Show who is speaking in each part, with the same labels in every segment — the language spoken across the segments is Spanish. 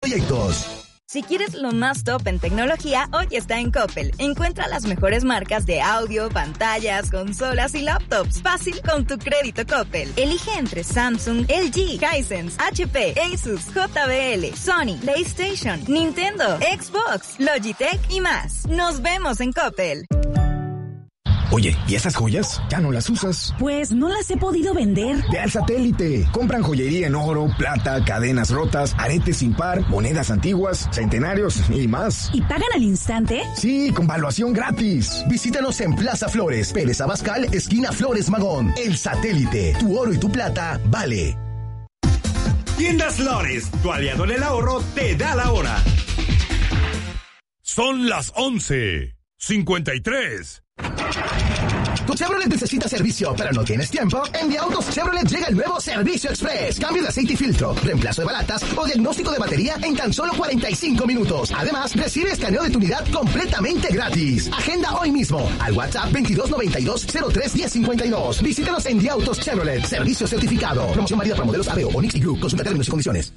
Speaker 1: Proyectos.
Speaker 2: Si quieres lo más top en tecnología, hoy está en Coppel. Encuentra las mejores marcas de audio, pantallas, consolas y laptops. Fácil con tu crédito Coppel. Elige entre Samsung, LG, Hisense, HP, Asus, JBL, Sony, PlayStation, Nintendo, Xbox, Logitech y más. Nos vemos en Coppel.
Speaker 1: Oye, ¿y esas joyas? ¿Ya no las usas?
Speaker 3: Pues no las he podido vender.
Speaker 1: Ve al Satélite. Compran joyería en oro, plata, cadenas rotas, aretes sin par, monedas antiguas, centenarios y más.
Speaker 3: ¿Y pagan al instante?
Speaker 1: Sí, con valuación gratis. Visítanos en Plaza Flores, Pérez Abascal, esquina Flores Magón. El Satélite. Tu oro y tu plata vale.
Speaker 4: Tiendas Flores, tu aliado en el ahorro, te da la hora.
Speaker 5: Son las 11:53.
Speaker 1: Tu Chevrolet necesita servicio, pero no tienes tiempo. En Via Autos Chevrolet llega el nuevo Servicio Express. Cambio de aceite y filtro, reemplazo de balatas o diagnóstico de batería en tan solo 45 minutos. Además, recibe escaneo de tu unidad completamente gratis. Agenda hoy mismo al WhatsApp 2292-031052. Visítanos en Via Autos Chevrolet. Servicio certificado. Promoción válida para modelos Aveo, Onix y Group. Consulta términos y condiciones.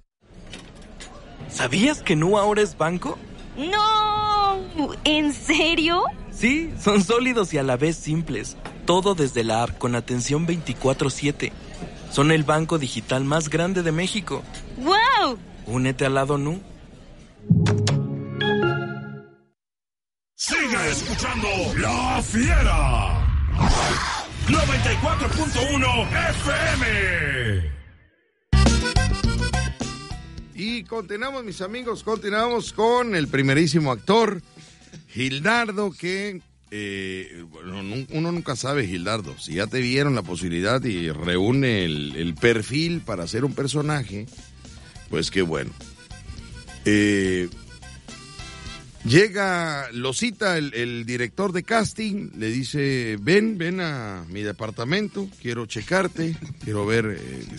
Speaker 6: ¿Sabías que Nu ahora es banco?
Speaker 7: ¡No! ¿En serio?
Speaker 6: Sí, son sólidos y a la vez simples. Todo desde la app con atención 24/7. Son el banco digital más grande de México.
Speaker 7: ¡Wow!
Speaker 6: Únete al lado Nu.
Speaker 5: Sigue escuchando La Fiera. 94.1 FM.
Speaker 8: Y continuamos, mis amigos, continuamos con el primerísimo actor, Gildardo, que uno nunca sabe, Gildardo, si ya te vieron la posibilidad y reúne el perfil para hacer un personaje, pues qué bueno. Lo cita el director de casting, le dice, ven a mi departamento, quiero checarte, quiero ver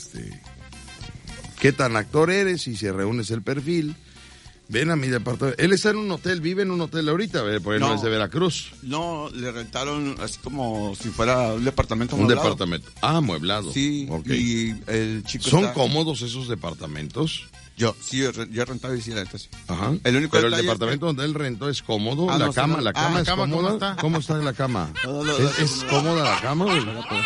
Speaker 8: qué tan actor eres y si reúnes el perfil. Ven a mi departamento. Él está en un hotel, vive en un hotel ahorita, porque no es de Veracruz.
Speaker 9: No, le rentaron así como si fuera un departamento
Speaker 8: amueblado. Un departamento. Ah, amueblado.
Speaker 9: Sí,
Speaker 8: okay.
Speaker 9: Y el chico
Speaker 8: ¿Son cómodos esos departamentos?
Speaker 9: Yo he rentado y sí, la neta sí.
Speaker 8: Ajá. Pero el departamento donde él rentó es cómodo. La cama es cómoda. ¿Cómo está en la cama? ¿Es cómoda la cama? No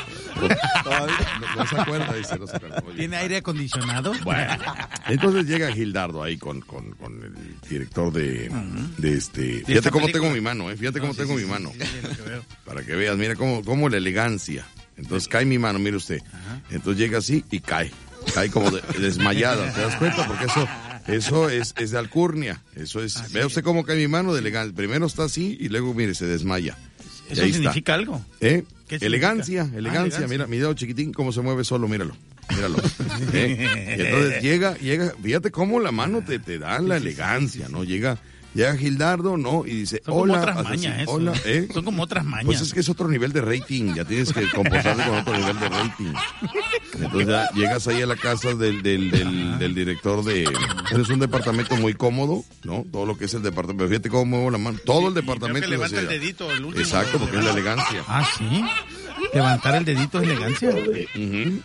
Speaker 8: se acuerda, dice. No se acuerda.
Speaker 10: ¿Tiene aire acondicionado?
Speaker 8: Bueno. Entonces llega Gildardo ahí con el director de Fíjate cómo tengo mi mano, Fíjate cómo tengo mi mano. Para que veas, mira cómo la elegancia. Entonces cae mi mano, mire usted. Entonces llega así y cae como desmayada, ¿te das cuenta? Porque eso es de alcurnia, eso es, vea usted cómo cae mi mano de elegancia, primero está así y luego, mire, se desmaya.
Speaker 10: ¿Eso significa algo?
Speaker 8: Elegancia, mira, mi dedo chiquitín, cómo se mueve solo, míralo. Y entonces llega, fíjate cómo la mano te da la elegancia, ¿no? Llega Gildardo, ¿no? Y dice,
Speaker 10: son
Speaker 8: hola.
Speaker 10: Como otras mañas,
Speaker 8: hola,
Speaker 10: Son como otras mañas.
Speaker 8: Pues es que es otro nivel de rating, ya tienes que comportarte con otro nivel de rating. Entonces ya llegas ahí a la casa del director es un departamento muy cómodo, ¿no? Todo lo que es el departamento. Fíjate cómo muevo la mano. Todo el departamento.
Speaker 10: Creo que levanta el dedito, el último.
Speaker 8: Exacto, porque es la elegancia.
Speaker 10: Ah, ¿sí? Levantar el dedito es elegancia.
Speaker 8: Y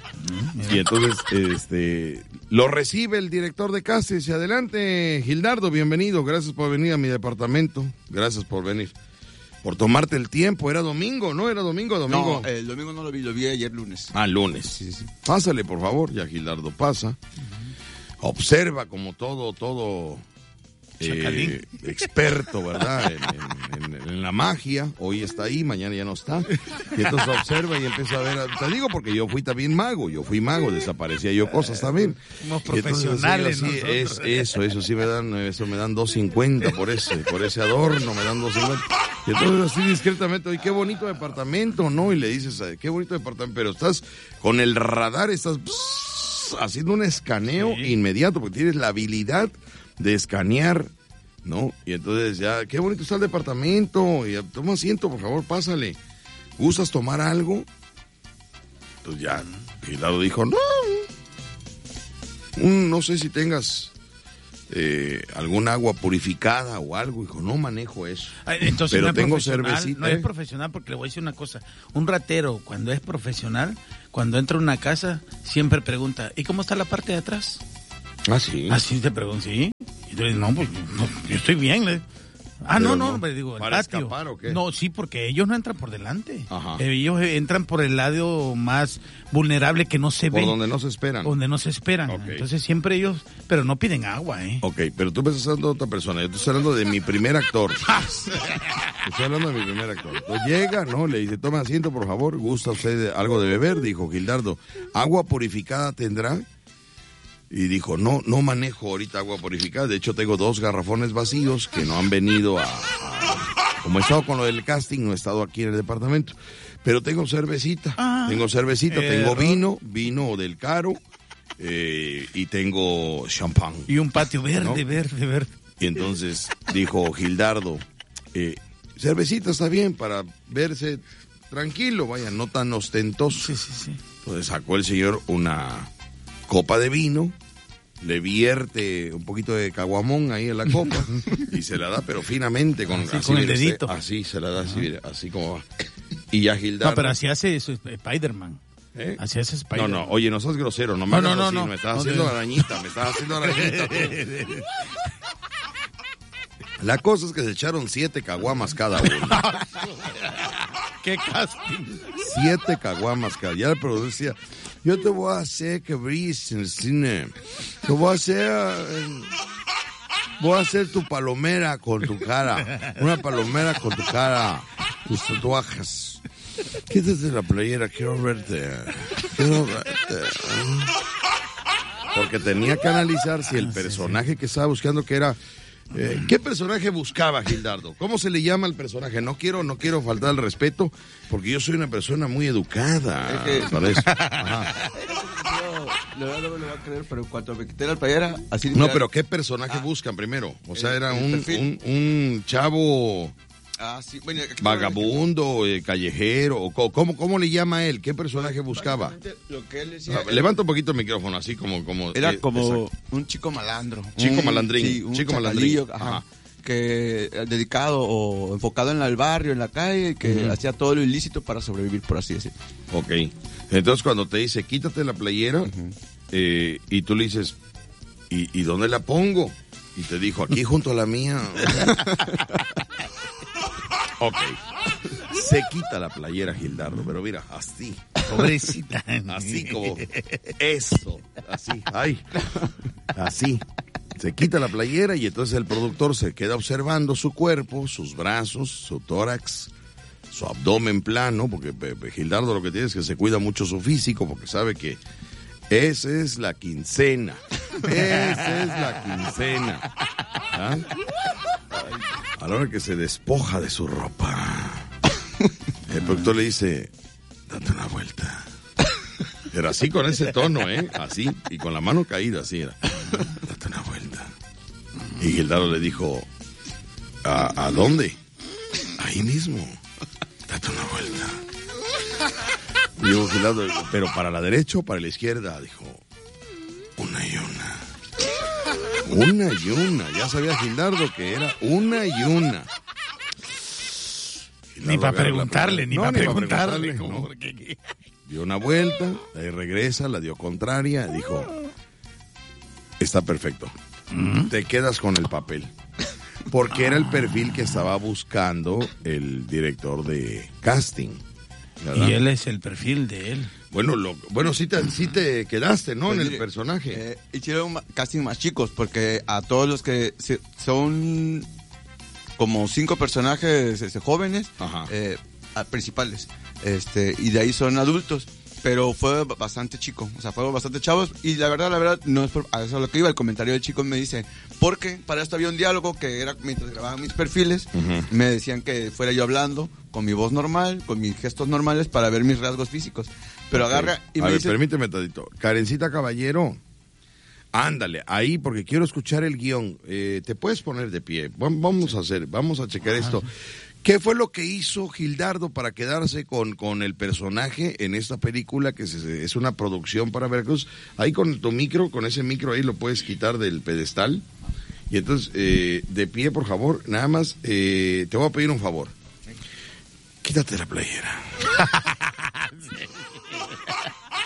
Speaker 8: entonces, lo recibe el director de casting. Dice, adelante, Gildardo, bienvenido. Gracias por venir a mi departamento. Gracias por venir. Por tomarte el tiempo. Era domingo, ¿no? Era domingo.
Speaker 9: No, el domingo no lo vi ayer lunes.
Speaker 8: Ah, lunes. Sí. Pásale, por favor. Ya Gildardo pasa. Observa como todo experto, ¿verdad? En la magia. Hoy está ahí, mañana ya no está. Y entonces observa y empieza a ver. Te digo porque yo fui también mago. Yo fui mago, desaparecía yo cosas también.
Speaker 10: Somos profesionales.
Speaker 8: Eso sí me dan 2.50 por ese adorno, me dan 2.50. Y entonces así discretamente, oye, qué bonito departamento, ¿no? Y le dices, qué bonito departamento, pero estás con el radar, estás haciendo un escaneo inmediato, porque tienes la habilidad de escanear, ¿no? Y entonces ya, qué bonito está el departamento, y toma asiento, por favor, pásale. ¿Gustas tomar algo? Entonces ya, Gildardo dijo, no sé si tengas algún agua purificada o algo. Dijo, no manejo eso.
Speaker 10: Entonces,
Speaker 8: pero
Speaker 10: no
Speaker 8: tengo cervecita.
Speaker 10: No es profesional, porque le voy a decir una cosa. Un ratero, cuando es profesional, cuando entra a una casa, siempre pregunta, ¿y cómo está la parte de atrás?
Speaker 8: Ah, sí.
Speaker 10: Así te pregunto, ¿sí? Y entonces, no, pues no, yo estoy bien. No, pero digo, el
Speaker 8: ¿para
Speaker 10: patio.
Speaker 8: escapar o qué?
Speaker 10: No, sí, porque ellos no entran por delante.
Speaker 8: Ajá.
Speaker 10: Ellos entran por el lado más vulnerable que no se ve.
Speaker 8: Por donde no se esperan.
Speaker 10: Donde no se esperan.
Speaker 8: Okay.
Speaker 10: Entonces siempre ellos, pero no piden agua,
Speaker 8: Ok, pero tú me estás hablando de otra persona. Yo estoy hablando de mi primer actor. Estoy hablando de mi primer actor. Entonces llega, ¿no? Le dice, toma asiento, por favor. ¿Gusta usted algo de beber? Dijo Gildardo. ¿Agua purificada tendrá? Y dijo, no manejo ahorita agua purificada. De hecho, tengo 2 garrafones vacíos que no han venido Como he estado con lo del casting, no he estado aquí en el departamento. Pero tengo cervecita. Tengo vino del caro. Y tengo champán.
Speaker 10: Y un patio verde, ¿no? verde.
Speaker 8: Y entonces dijo Gildardo, cervecita está bien para verse tranquilo, vaya, no tan ostentoso.
Speaker 10: Sí.
Speaker 8: Entonces sacó el señor una copa de vino, le vierte un poquito de caguamón ahí en la copa y se la da, pero finamente con
Speaker 10: el dedito.
Speaker 8: Así se la da, así como va. Y ya Gildardo.
Speaker 10: No, pero así hace eso Spider-Man. Así hace Spider-Man.
Speaker 8: No, oye, no seas grosero, no me hagas así, me estás haciendo arañita. La cosa es que se echaron 7 caguamas cada uno.
Speaker 10: ¡Qué casting!
Speaker 8: 7 caguamas cada uno. Ya el productor decía, yo te voy a hacer que brilles en el cine. Te voy a hacer tu palomera con tu cara. Una palomera con tu cara. Tus tatuajes. Quítate la playera, quiero verte. Porque tenía que analizar si el personaje que estaba buscando que era... ¿Qué personaje buscaba Gildardo? ¿Cómo se le llama al personaje? No quiero faltar al respeto, porque yo soy una persona muy educada. Para eso. Ajá.
Speaker 9: No me lo va a creer, pero en cuanto me quité la playera, así...
Speaker 8: No, pero ¿qué personaje buscan primero? O sea, era un chavo...
Speaker 9: sí. Bueno,
Speaker 8: vagabundo, callejero, o ¿cómo le llama a él? ¿Qué personaje buscaba?
Speaker 9: Lo que él decía,
Speaker 8: levanta un poquito el micrófono, así como
Speaker 9: era como un chico malandro.
Speaker 8: Chico malandrín.
Speaker 9: Sí, un
Speaker 8: chico
Speaker 9: malandrillo, ajá. Que dedicado o enfocado en el barrio, en la calle, que hacía todo lo ilícito para sobrevivir, por así decirlo.
Speaker 8: Ok. Entonces cuando te dice, quítate la playera, y tú le dices, ¿y dónde la pongo? Y te dijo, aquí junto a la mía. Ok. Se quita la playera Gildardo, pero mira, así.
Speaker 10: Pobrecita.
Speaker 8: Así como eso. Así. Ay. Así. Se quita la playera y entonces el productor se queda observando su cuerpo, sus brazos, su tórax, su abdomen plano, porque Gildardo lo que tiene es que se cuida mucho su físico, porque sabe que esa es la quincena. ¿Ah? A la hora que se despoja de su ropa, el productor le dice, date una vuelta. Era así con ese tono, así, y con la mano caída, así era. Date una vuelta. Y Gildardo le dijo, ¿a dónde? Ahí mismo. Date una vuelta. Y dijo Gildardo, ¿pero para la derecha o para la izquierda? Dijo, una y una. Una y una. Ya sabía Gildardo que era una y una.
Speaker 10: Ni para preguntarle.
Speaker 8: No. Dio una vuelta, ahí regresa, la dio contraria, dijo, está perfecto. Te quedas con el papel. Porque era el perfil que estaba buscando el director de casting, ¿verdad?
Speaker 10: Y él es el perfil de él.
Speaker 8: Bueno, sí te quedaste, ¿no? Pues en el personaje.
Speaker 9: Hicieron casting más chicos, porque a todos los que son como 5 personajes jóvenes, principales, y de ahí son adultos, pero fue bastante chico, o sea, fueron bastante chavos, y la verdad, no es por, a eso es lo que iba, el comentario del chico me dice, porque para esto había un diálogo que era mientras grababan mis perfiles, me decían que fuera yo hablando, con mi voz normal, con mis gestos normales, para ver mis rasgos físicos, pero agarra y me dice...
Speaker 8: Permíteme tantito, Karencita Caballero, ándale, ahí, porque quiero escuchar el guión, te puedes poner de pie, vamos a checar esto. ¿Qué fue lo que hizo Gildardo para quedarse con el personaje en esta película que es una producción para Veracruz? Ahí con tu micro, con ese micro ahí lo puedes quitar del pedestal. Y entonces, de pie, por favor, nada más, te voy a pedir un favor. Quítate la playera.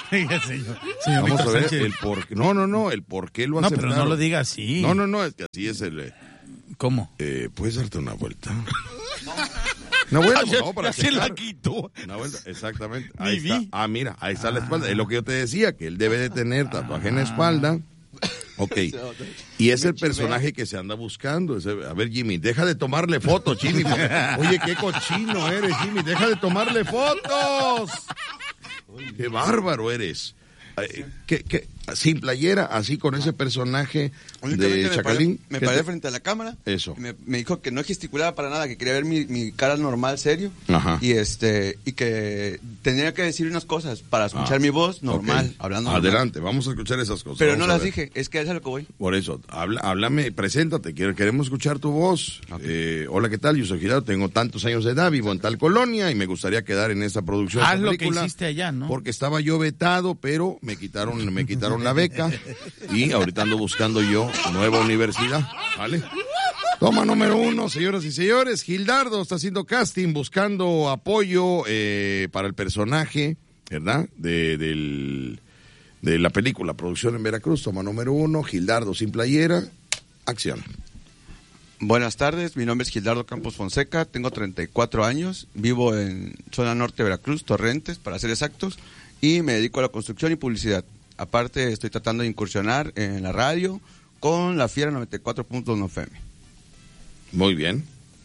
Speaker 10: Señor
Speaker 8: Vamos
Speaker 10: Víctor
Speaker 8: a ver
Speaker 10: Sánchez.
Speaker 8: el por qué. No, el por qué lo
Speaker 10: No,
Speaker 8: aceptaron.
Speaker 10: pero no lo diga así.
Speaker 8: No, es que así es el...
Speaker 10: ¿Cómo?
Speaker 8: ¿Puedes darte una vuelta? Una vuelta, por favor, para
Speaker 10: ya se la
Speaker 8: checar.
Speaker 10: quitó.
Speaker 8: Una vuelta, exactamente.
Speaker 10: Ni
Speaker 8: Ahí está.
Speaker 10: vi.
Speaker 8: Mira, ahí está la espalda. Es lo que yo te decía, que él debe de tener tatuaje en la espalda. Ok. Y es el personaje que se anda buscando. A ver, Jimmy, deja de tomarle fotos, Jimmy. Oye, qué cochino eres, Jimmy. Deja de tomarle fotos. Qué bárbaro eres. ¿Qué? Sin playera, así con ese personaje de Chacalín.
Speaker 9: Me paré frente a la cámara.
Speaker 8: Eso.
Speaker 9: Y me dijo que no gesticulaba para nada, que quería ver mi cara normal, serio.
Speaker 8: Ajá.
Speaker 9: Y que tenía que decir unas cosas para escuchar mi voz normal,
Speaker 8: Okay.
Speaker 9: hablando normal.
Speaker 8: Adelante, vamos a escuchar esas cosas.
Speaker 9: Pero
Speaker 8: Vamos
Speaker 9: no
Speaker 8: a
Speaker 9: las
Speaker 8: ver.
Speaker 9: dije, es que es a lo que voy.
Speaker 8: Por eso, háblame, preséntate, queremos escuchar tu voz.
Speaker 9: Okay.
Speaker 8: Hola, ¿qué tal? Yo soy Girardo, tengo tantos años de edad, vivo en tal colonia y me gustaría quedar en esta producción.
Speaker 10: Haz
Speaker 8: esta
Speaker 10: lo que
Speaker 8: película,
Speaker 10: hiciste allá, ¿no?
Speaker 8: Porque estaba yo vetado, pero me quitaron la beca y ahorita ando buscando yo nueva universidad, ¿vale? Toma número 1, señoras y señores. Gildardo está haciendo casting, buscando apoyo para el personaje, ¿verdad? De la película, producción en Veracruz. Toma número 1, Gildardo sin playera. Acción.
Speaker 9: Buenas tardes, mi nombre es Gildardo Campos Fonseca, tengo 34 años, vivo en zona norte de Veracruz, Torrentes, para ser exactos, y me dedico a la construcción y publicidad. Aparte, estoy tratando de incursionar en la radio con La Fiera 94.1 FM.
Speaker 8: Muy bien.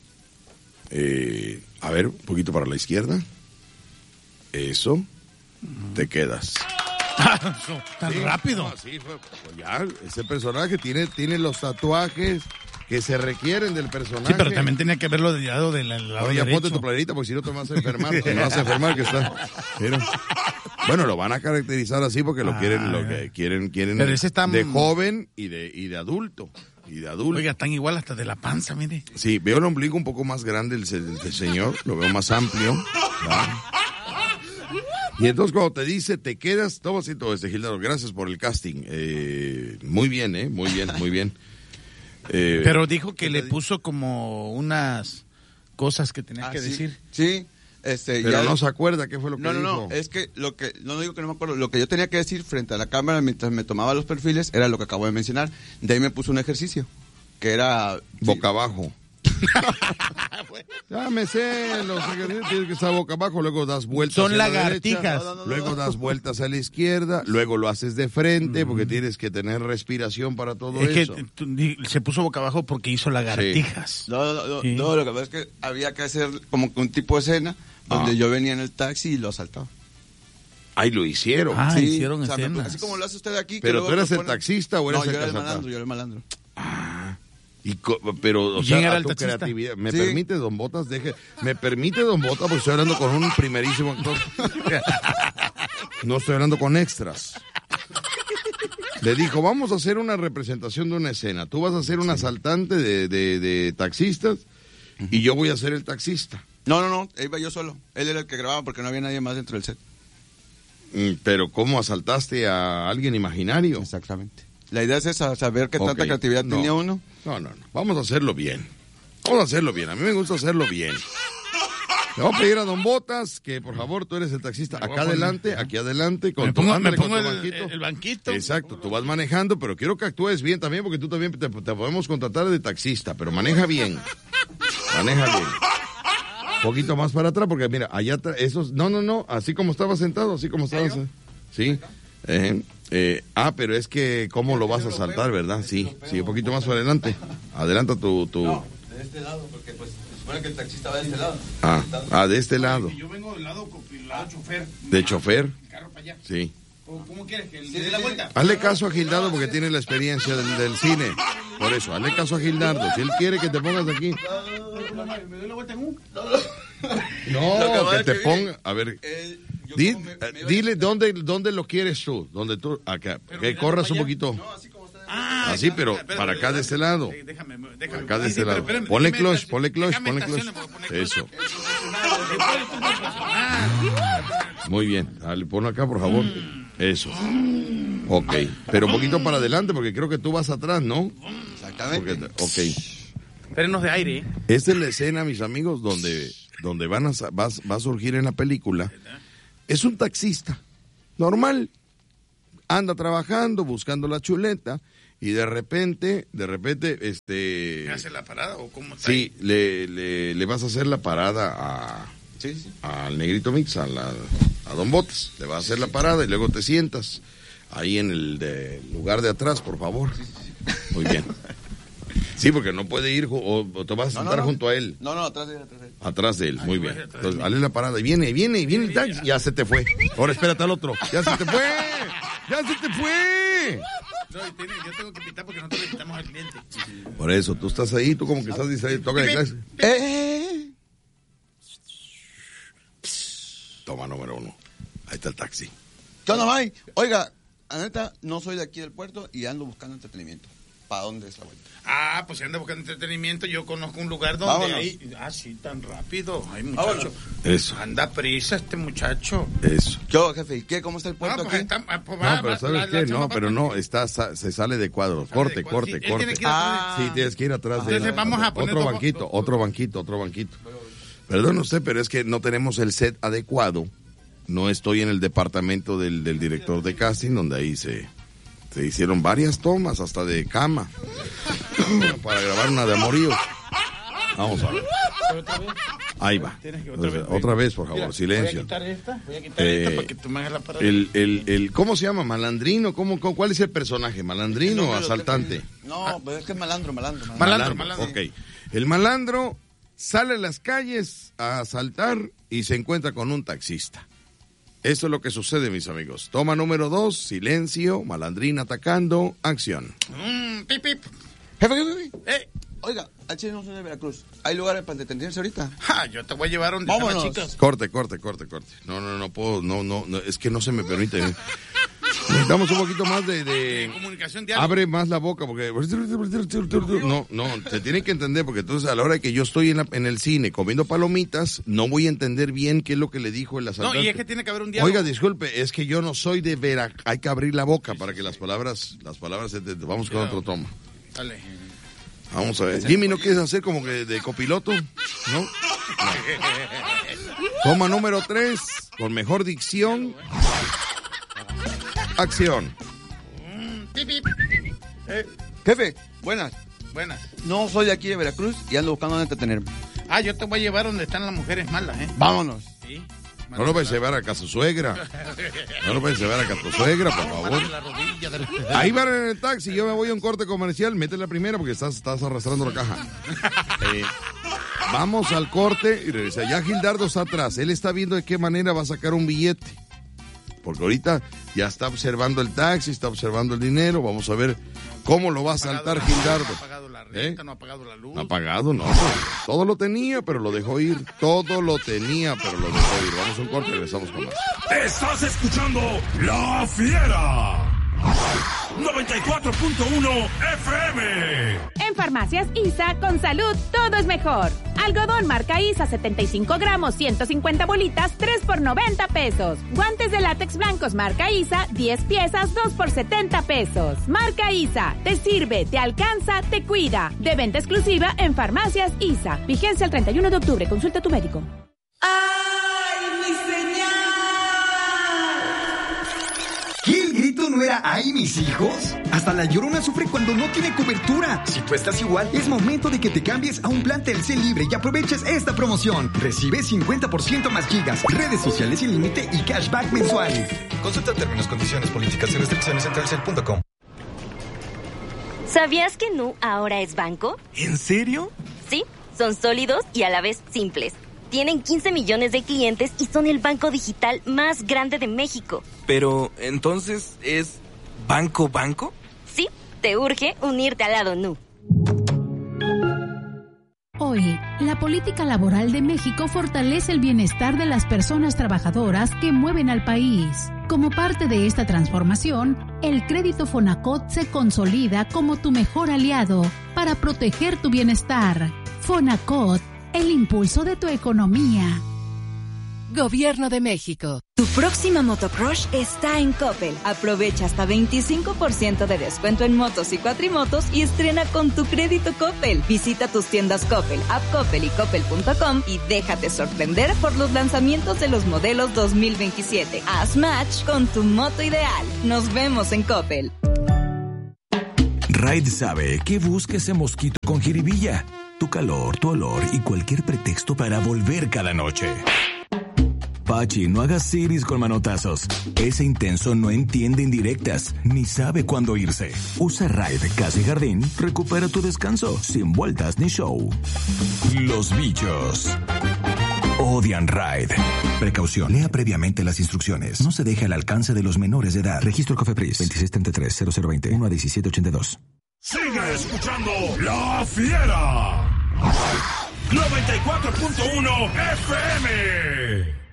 Speaker 8: A ver, un poquito para la izquierda. Eso. Te quedas.
Speaker 10: Tan
Speaker 8: Sí,
Speaker 10: rápido.
Speaker 8: no, sí, pues ya, ese personaje tiene los tatuajes que se requieren del personaje.
Speaker 10: Sí, pero también tenía que verlo del lado del lado
Speaker 8: Oye,
Speaker 10: derecho.
Speaker 8: ponte tu playerita porque si no te vas a enfermar. Te vas a enfermar que está. Mira. Bueno, lo van a caracterizar así porque lo quieren
Speaker 10: Pero ese está
Speaker 8: de joven y de adulto.
Speaker 10: Oiga, están igual hasta de la panza, mire.
Speaker 8: Sí, veo el ombligo un poco más grande del señor, lo veo más amplio. ¿Verdad? Y entonces cuando te dice, te quedas, toma así todo Gildardo, gracias por el casting. Muy bien, muy bien.
Speaker 10: Pero dijo que le puso como unas cosas que tenía que
Speaker 9: sí,
Speaker 10: decir.
Speaker 9: Sí,
Speaker 8: pero
Speaker 9: ya
Speaker 8: no se acuerda qué fue lo que dijo.
Speaker 9: No, es que no digo que no me acuerdo, lo que yo tenía que decir frente a la cámara mientras me tomaba los perfiles era lo que acabo de mencionar. De ahí me puso un ejercicio, que era...
Speaker 8: Boca abajo. Ya me sé, los ejercicios tienes que estar boca abajo, luego das vueltas
Speaker 10: Son
Speaker 8: a la
Speaker 10: lagartijas.
Speaker 8: derecha, luego das vueltas a la izquierda, luego lo haces de frente porque tienes que tener respiración para todo
Speaker 10: Es
Speaker 8: eso.
Speaker 10: que se puso boca abajo porque hizo lagartijas.
Speaker 9: No,
Speaker 10: Sí.
Speaker 9: lo que pasa es que había que hacer como que un tipo de escena donde yo venía en el taxi y lo asaltaba.
Speaker 8: Ahí lo hicieron.
Speaker 10: Hicieron
Speaker 9: o sea,
Speaker 10: escenas.
Speaker 9: así como lo hace usted aquí. que
Speaker 8: Pero
Speaker 9: luego
Speaker 8: tú eras
Speaker 9: lo
Speaker 8: el taxista o eras
Speaker 9: No,
Speaker 8: el
Speaker 9: yo era el
Speaker 8: cazatazo?
Speaker 9: malandro, yo era el malandro.
Speaker 8: Pero, o
Speaker 10: ¿Y quién
Speaker 8: sea,
Speaker 10: era
Speaker 8: a
Speaker 10: el
Speaker 8: tu
Speaker 10: taxista?
Speaker 8: creatividad. ¿Me
Speaker 9: Sí.
Speaker 8: permite, don Botas? ¿Me permite, don Botas? Porque estoy hablando con un primerísimo actor. No estoy hablando con extras. Le dijo, vamos a hacer una representación de una escena. Tú vas a ser un asaltante de taxistas y yo voy a ser el taxista.
Speaker 9: No, iba yo solo. Él era el que grababa porque no había nadie más dentro del set.
Speaker 8: Pero ¿cómo asaltaste a alguien imaginario?
Speaker 9: Exactamente. La idea es esa, saber qué tanta
Speaker 8: Ok,
Speaker 9: creatividad
Speaker 8: no.
Speaker 9: tenía uno.
Speaker 8: No. Vamos a hacerlo bien. A mí me gusta hacerlo bien. Le voy a pedir a don Botas que por favor tú eres el taxista. Acá adelante, aquí adelante.
Speaker 10: Me pongo
Speaker 8: ándale, con tu
Speaker 10: el banquito.
Speaker 8: Exacto, tú vas manejando, pero quiero que actúes bien también porque tú también te podemos contratar de taxista, pero maneja bien. Maneja bien. Un poquito más para atrás porque mira, allá esos... No, así como estaba sentado, así como estabas... Sí. Pero es que ¿cómo lo vas a saltar, verdad? Sí, un poquito más para adelante. Adelanta tu...
Speaker 9: No, de este lado, porque pues se supone que el taxista va de este lado.
Speaker 8: De este lado.
Speaker 10: Yo vengo del lado chofer.
Speaker 8: ¿De chofer?
Speaker 10: El carro para allá.
Speaker 8: Sí.
Speaker 10: ¿Cómo quieres que le dé la vuelta?
Speaker 8: Hazle caso a Gildardo porque tiene la experiencia del cine. Por eso, hazle caso a Gildardo. Si él quiere que te pongas aquí.
Speaker 10: ¿Me doy la vuelta en un?
Speaker 8: No, que te ponga. A ver. Dile dónde lo quieres tú. Donde tú. Acá. Que corras un poquito. Así, pero para acá de este lado.
Speaker 10: Déjame.
Speaker 8: Acá de este lado. Ponle clutch. Eso. Muy bien. Dale, ponlo acá, por favor. Eso. Ok. Pero un poquito para adelante porque creo que tú vas atrás, ¿no?
Speaker 9: Exactamente.
Speaker 10: Frenos de aire, ¿eh?
Speaker 8: Esta es la escena, mis amigos, donde va a surgir en la película. Es un taxista. normal. Anda trabajando, buscando la chuleta, y de repente,
Speaker 10: ¿Me hace la parada o cómo está?
Speaker 8: Sí, le vas a hacer la parada al Negrito Mix, a Don Botas. Le vas a hacer la parada y luego te sientas ahí en el lugar de atrás, por favor. Muy bien. Sí, porque no puede ir o te vas a sentar junto a él.
Speaker 9: No, atrás de él.
Speaker 8: Atrás de él, muy bien. Entonces, dale la parada y viene el taxi. Ya se te fue. Ahora espérate al otro. Ya se te fue.
Speaker 10: No, yo tengo que pitar porque nosotros le quitamos al cliente.
Speaker 8: Por eso, tú estás ahí, tú como que estás distraído. Toca de clase. Toma número 1. Ahí está el taxi.
Speaker 9: ¿Qué onda, May? Oiga, la neta, no soy de aquí del puerto y ando buscando entretenimiento. ¿Para dónde es la vuelta?
Speaker 10: Pues si anda buscando entretenimiento, yo conozco un lugar donde hay... sí, tan rápido. Ay, muchacho.
Speaker 8: Eso.
Speaker 10: Anda prisa este muchacho.
Speaker 8: Eso.
Speaker 9: Yo, jefe, ¿y qué? ¿Cómo está el puerto aquí?
Speaker 8: Pero ¿sabes qué? No, pero no, se sale de cuadro. Corte. Sí, tienes que ir atrás de él.
Speaker 10: Entonces vamos a poner
Speaker 8: otro banquito. Perdón usted, pero es que no tenemos el set adecuado. No estoy en el departamento del director de casting, donde ahí se hicieron varias tomas, hasta de cama, para grabar una de amoríos. Vamos a ver. Ahí va. Otra vez, por favor. Mira, silencio.
Speaker 10: Voy a quitar esta para que tú me hagas la parada.
Speaker 8: ¿Cómo se llama? ¿Malandrino? ¿Cuál es el personaje? ¿Malandrino o asaltante?
Speaker 9: No, pero es que es malandro.
Speaker 8: Ok. El malandro sale a las calles a asaltar y se encuentra con un taxista. Eso es lo que sucede, mis amigos. Toma número 2, silencio, malandrín atacando, acción.
Speaker 10: Pip.
Speaker 9: Jefe. Oiga, al chile no soy de Veracruz. ¿Hay lugares para entretenerse ahorita?
Speaker 10: Yo te voy a llevar donde están las chicas.
Speaker 8: Corte. No puedo, no, es que no se me permite. Necesitamos un poquito más de
Speaker 10: comunicación diaria.
Speaker 8: Abre más la boca porque no, se tiene que entender, porque entonces a la hora que yo estoy en el cine comiendo palomitas, no voy a entender bien qué es lo que le dijo el asaltante.
Speaker 10: No, y es que tiene que haber un diálogo.
Speaker 8: Oiga, disculpe, es que yo no soy de Veracruz. Hay que abrir la boca para que las palabras vamos con otro toma.
Speaker 10: Dale.
Speaker 8: Vamos a ver. Jimmy, ¿no quieres hacer como que de copiloto? ¿No? Toma número 3, con mejor dicción. Acción.
Speaker 9: Jefe, buenas.
Speaker 10: Buenas.
Speaker 9: No soy de aquí de Veracruz y ando buscando dónde entretenerme.
Speaker 10: Yo te voy a llevar donde están las mujeres malas,
Speaker 9: Vámonos.
Speaker 10: Sí.
Speaker 8: No lo vais a llevar a casa suegra. Por favor. Ahí van en el taxi, yo me voy a un corte comercial, mete la primera porque estás arrastrando la caja. Vamos al corte y regresa. Ya Gildardo está atrás, él está viendo de qué manera va a sacar un billete. Porque ahorita ya está observando el taxi, está observando el dinero, vamos a ver cómo lo va a saltar Gildardo.
Speaker 10: No ha pagado la renta, no ha pagado la luz.
Speaker 8: No ha pagado, no. Todo lo tenía, pero lo dejó ir. Vamos a un corte y regresamos con más.
Speaker 5: Estás escuchando La Fiera. 94.1 FM.
Speaker 11: En Farmacias ISA, con salud, todo es mejor. Algodón marca ISA 75 gramos, 150 bolitas, 3 por 90 pesos. Guantes de látex blancos marca ISA, 10 piezas, 2 por 70 pesos. Marca ISA, te sirve, te alcanza, te cuida. De venta exclusiva en Farmacias ISA. Vigencia el 31 de octubre. Consulta a tu médico.
Speaker 12: ¡Ay, mi señal! ¿Qué el grito no era ¡ay, mis hijos? Hasta la Llorona sufre cuando no tiene cobertura. Si tú estás igual, es momento de que te cambies a un plan Telcel libre y aproveches esta promoción. Recibe 50% más gigas, redes sociales sin límite y cashback mensual. Consulta términos, condiciones, políticas y restricciones en telcel.com.
Speaker 7: ¿Sabías que Nu ahora es banco?
Speaker 6: ¿En serio?
Speaker 7: Sí, son sólidos y a la vez simples. Tienen 15 millones de clientes y son el banco digital más grande de México.
Speaker 6: Pero, ¿entonces es banco?
Speaker 7: Sí, te urge unirte al lado Nu.
Speaker 3: Hoy, la política laboral de México fortalece el bienestar de las personas trabajadoras que mueven al país. Como parte de esta transformación, el crédito Fonacot se consolida como tu mejor aliado para proteger tu bienestar. Fonacot, el impulso de tu economía.
Speaker 13: Gobierno de México.
Speaker 2: Tu próxima motocrush está en Coppel. Aprovecha hasta 25% de descuento en motos y cuatrimotos y estrena con tu crédito Coppel. Visita tus tiendas Coppel, App Coppel y Coppel.com y déjate sorprender por los lanzamientos de los modelos 2027. Haz match con tu moto ideal. Nos vemos en Coppel.
Speaker 14: Raid sabe que busca ese mosquito con jiribilla. Tu calor, tu olor y cualquier pretexto para volver cada noche. Pachi, no hagas siris con manotazos. Ese intenso no entiende indirectas, ni sabe cuándo irse. Usa Raid Casa y Jardín, recupera tu descanso, sin vueltas ni show. Los bichos odian Raid. Precaución, lea previamente las instrucciones. No se deje al alcance de los menores de edad. Registro Cofepris 2633-0020 1-1782.
Speaker 5: Sigue escuchando La Fiera. 94.1 FM.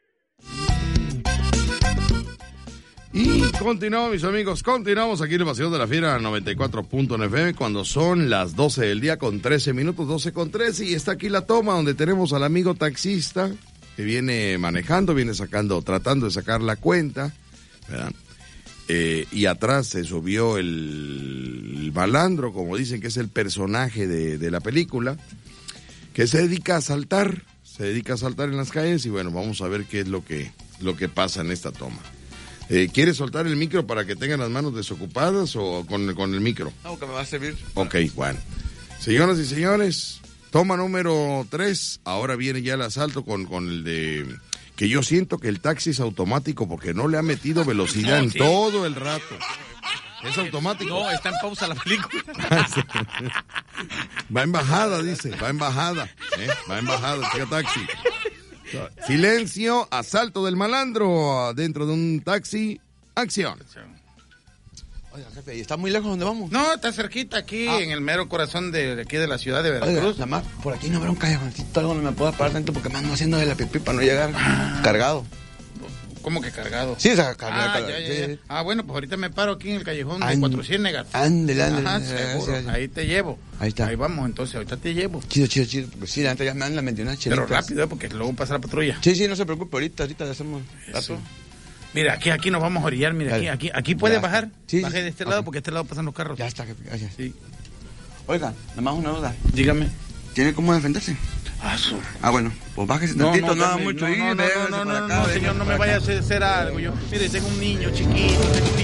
Speaker 8: Y continuamos, mis amigos, continuamos aquí en el Paseo de la Fiera 94.1 FM cuando son las 12 del día con 13 minutos, 12 con 13, y está aquí la toma donde tenemos al amigo taxista que viene manejando, viene tratando de sacar la cuenta, ¿verdad? Y atrás se subió el malandro, como dicen que es el personaje de la película, que se dedica a asaltar en las calles, y bueno, vamos a ver qué es lo que pasa en esta toma. ¿Quieres soltar el micro para que tengan las manos desocupadas o con el micro?
Speaker 9: No, que me va a servir.
Speaker 8: Ok, bueno. Señoras y señores, toma número 3. Ahora viene ya el asalto con el de... Que yo siento que el taxi es automático porque no le ha metido velocidad en todo el rato. ¿Es automático?
Speaker 10: No, está en pausa la película.
Speaker 8: Va en bajada, dice. Va en bajada. Va en bajada, el taxi. Silencio, asalto del malandro dentro de un taxi, acción.
Speaker 9: Oiga, jefe, ¿y está muy lejos donde vamos?
Speaker 10: No, está cerquita aquí, en el mero corazón de aquí de la ciudad de Veracruz.
Speaker 9: Oiga, nada más, por aquí no habrá un callejoncito, algo donde me pueda parar tanto porque me ando haciendo de la pipí para no llegar cargado.
Speaker 10: ¿Cómo que cargado?
Speaker 9: Sí, esa cargado.
Speaker 10: Ya. Bueno, pues ahorita me paro aquí en el callejón de Cuatro Ciénegas.
Speaker 9: Ándale.
Speaker 10: Ajá, seguro. Sí. Ahí te llevo.
Speaker 9: Ahí está.
Speaker 10: Ahí vamos, entonces, ahorita te llevo.
Speaker 9: Chido. Porque sí, antes ya me dan las 21 chelitas.
Speaker 10: Pero rápido, porque luego pasa la patrulla.
Speaker 9: Sí, no se preocupe, ahorita le hacemos rato.
Speaker 10: Sí. Mira, aquí nos vamos a orillar, mira, aquí puede bajar.
Speaker 9: Sí,
Speaker 10: Baje de este lado, porque de este lado pasan los carros.
Speaker 9: Ya está, jefe, gracias.
Speaker 10: Sí.
Speaker 9: Oiga, nada más una duda.
Speaker 10: Dígame.
Speaker 9: ¿Tiene cómo defenderse? Bueno, pues bájese tantito, no haga mucho.
Speaker 10: No, señor, no me vaya a hacer algo. Mire, tengo un niño chiquito,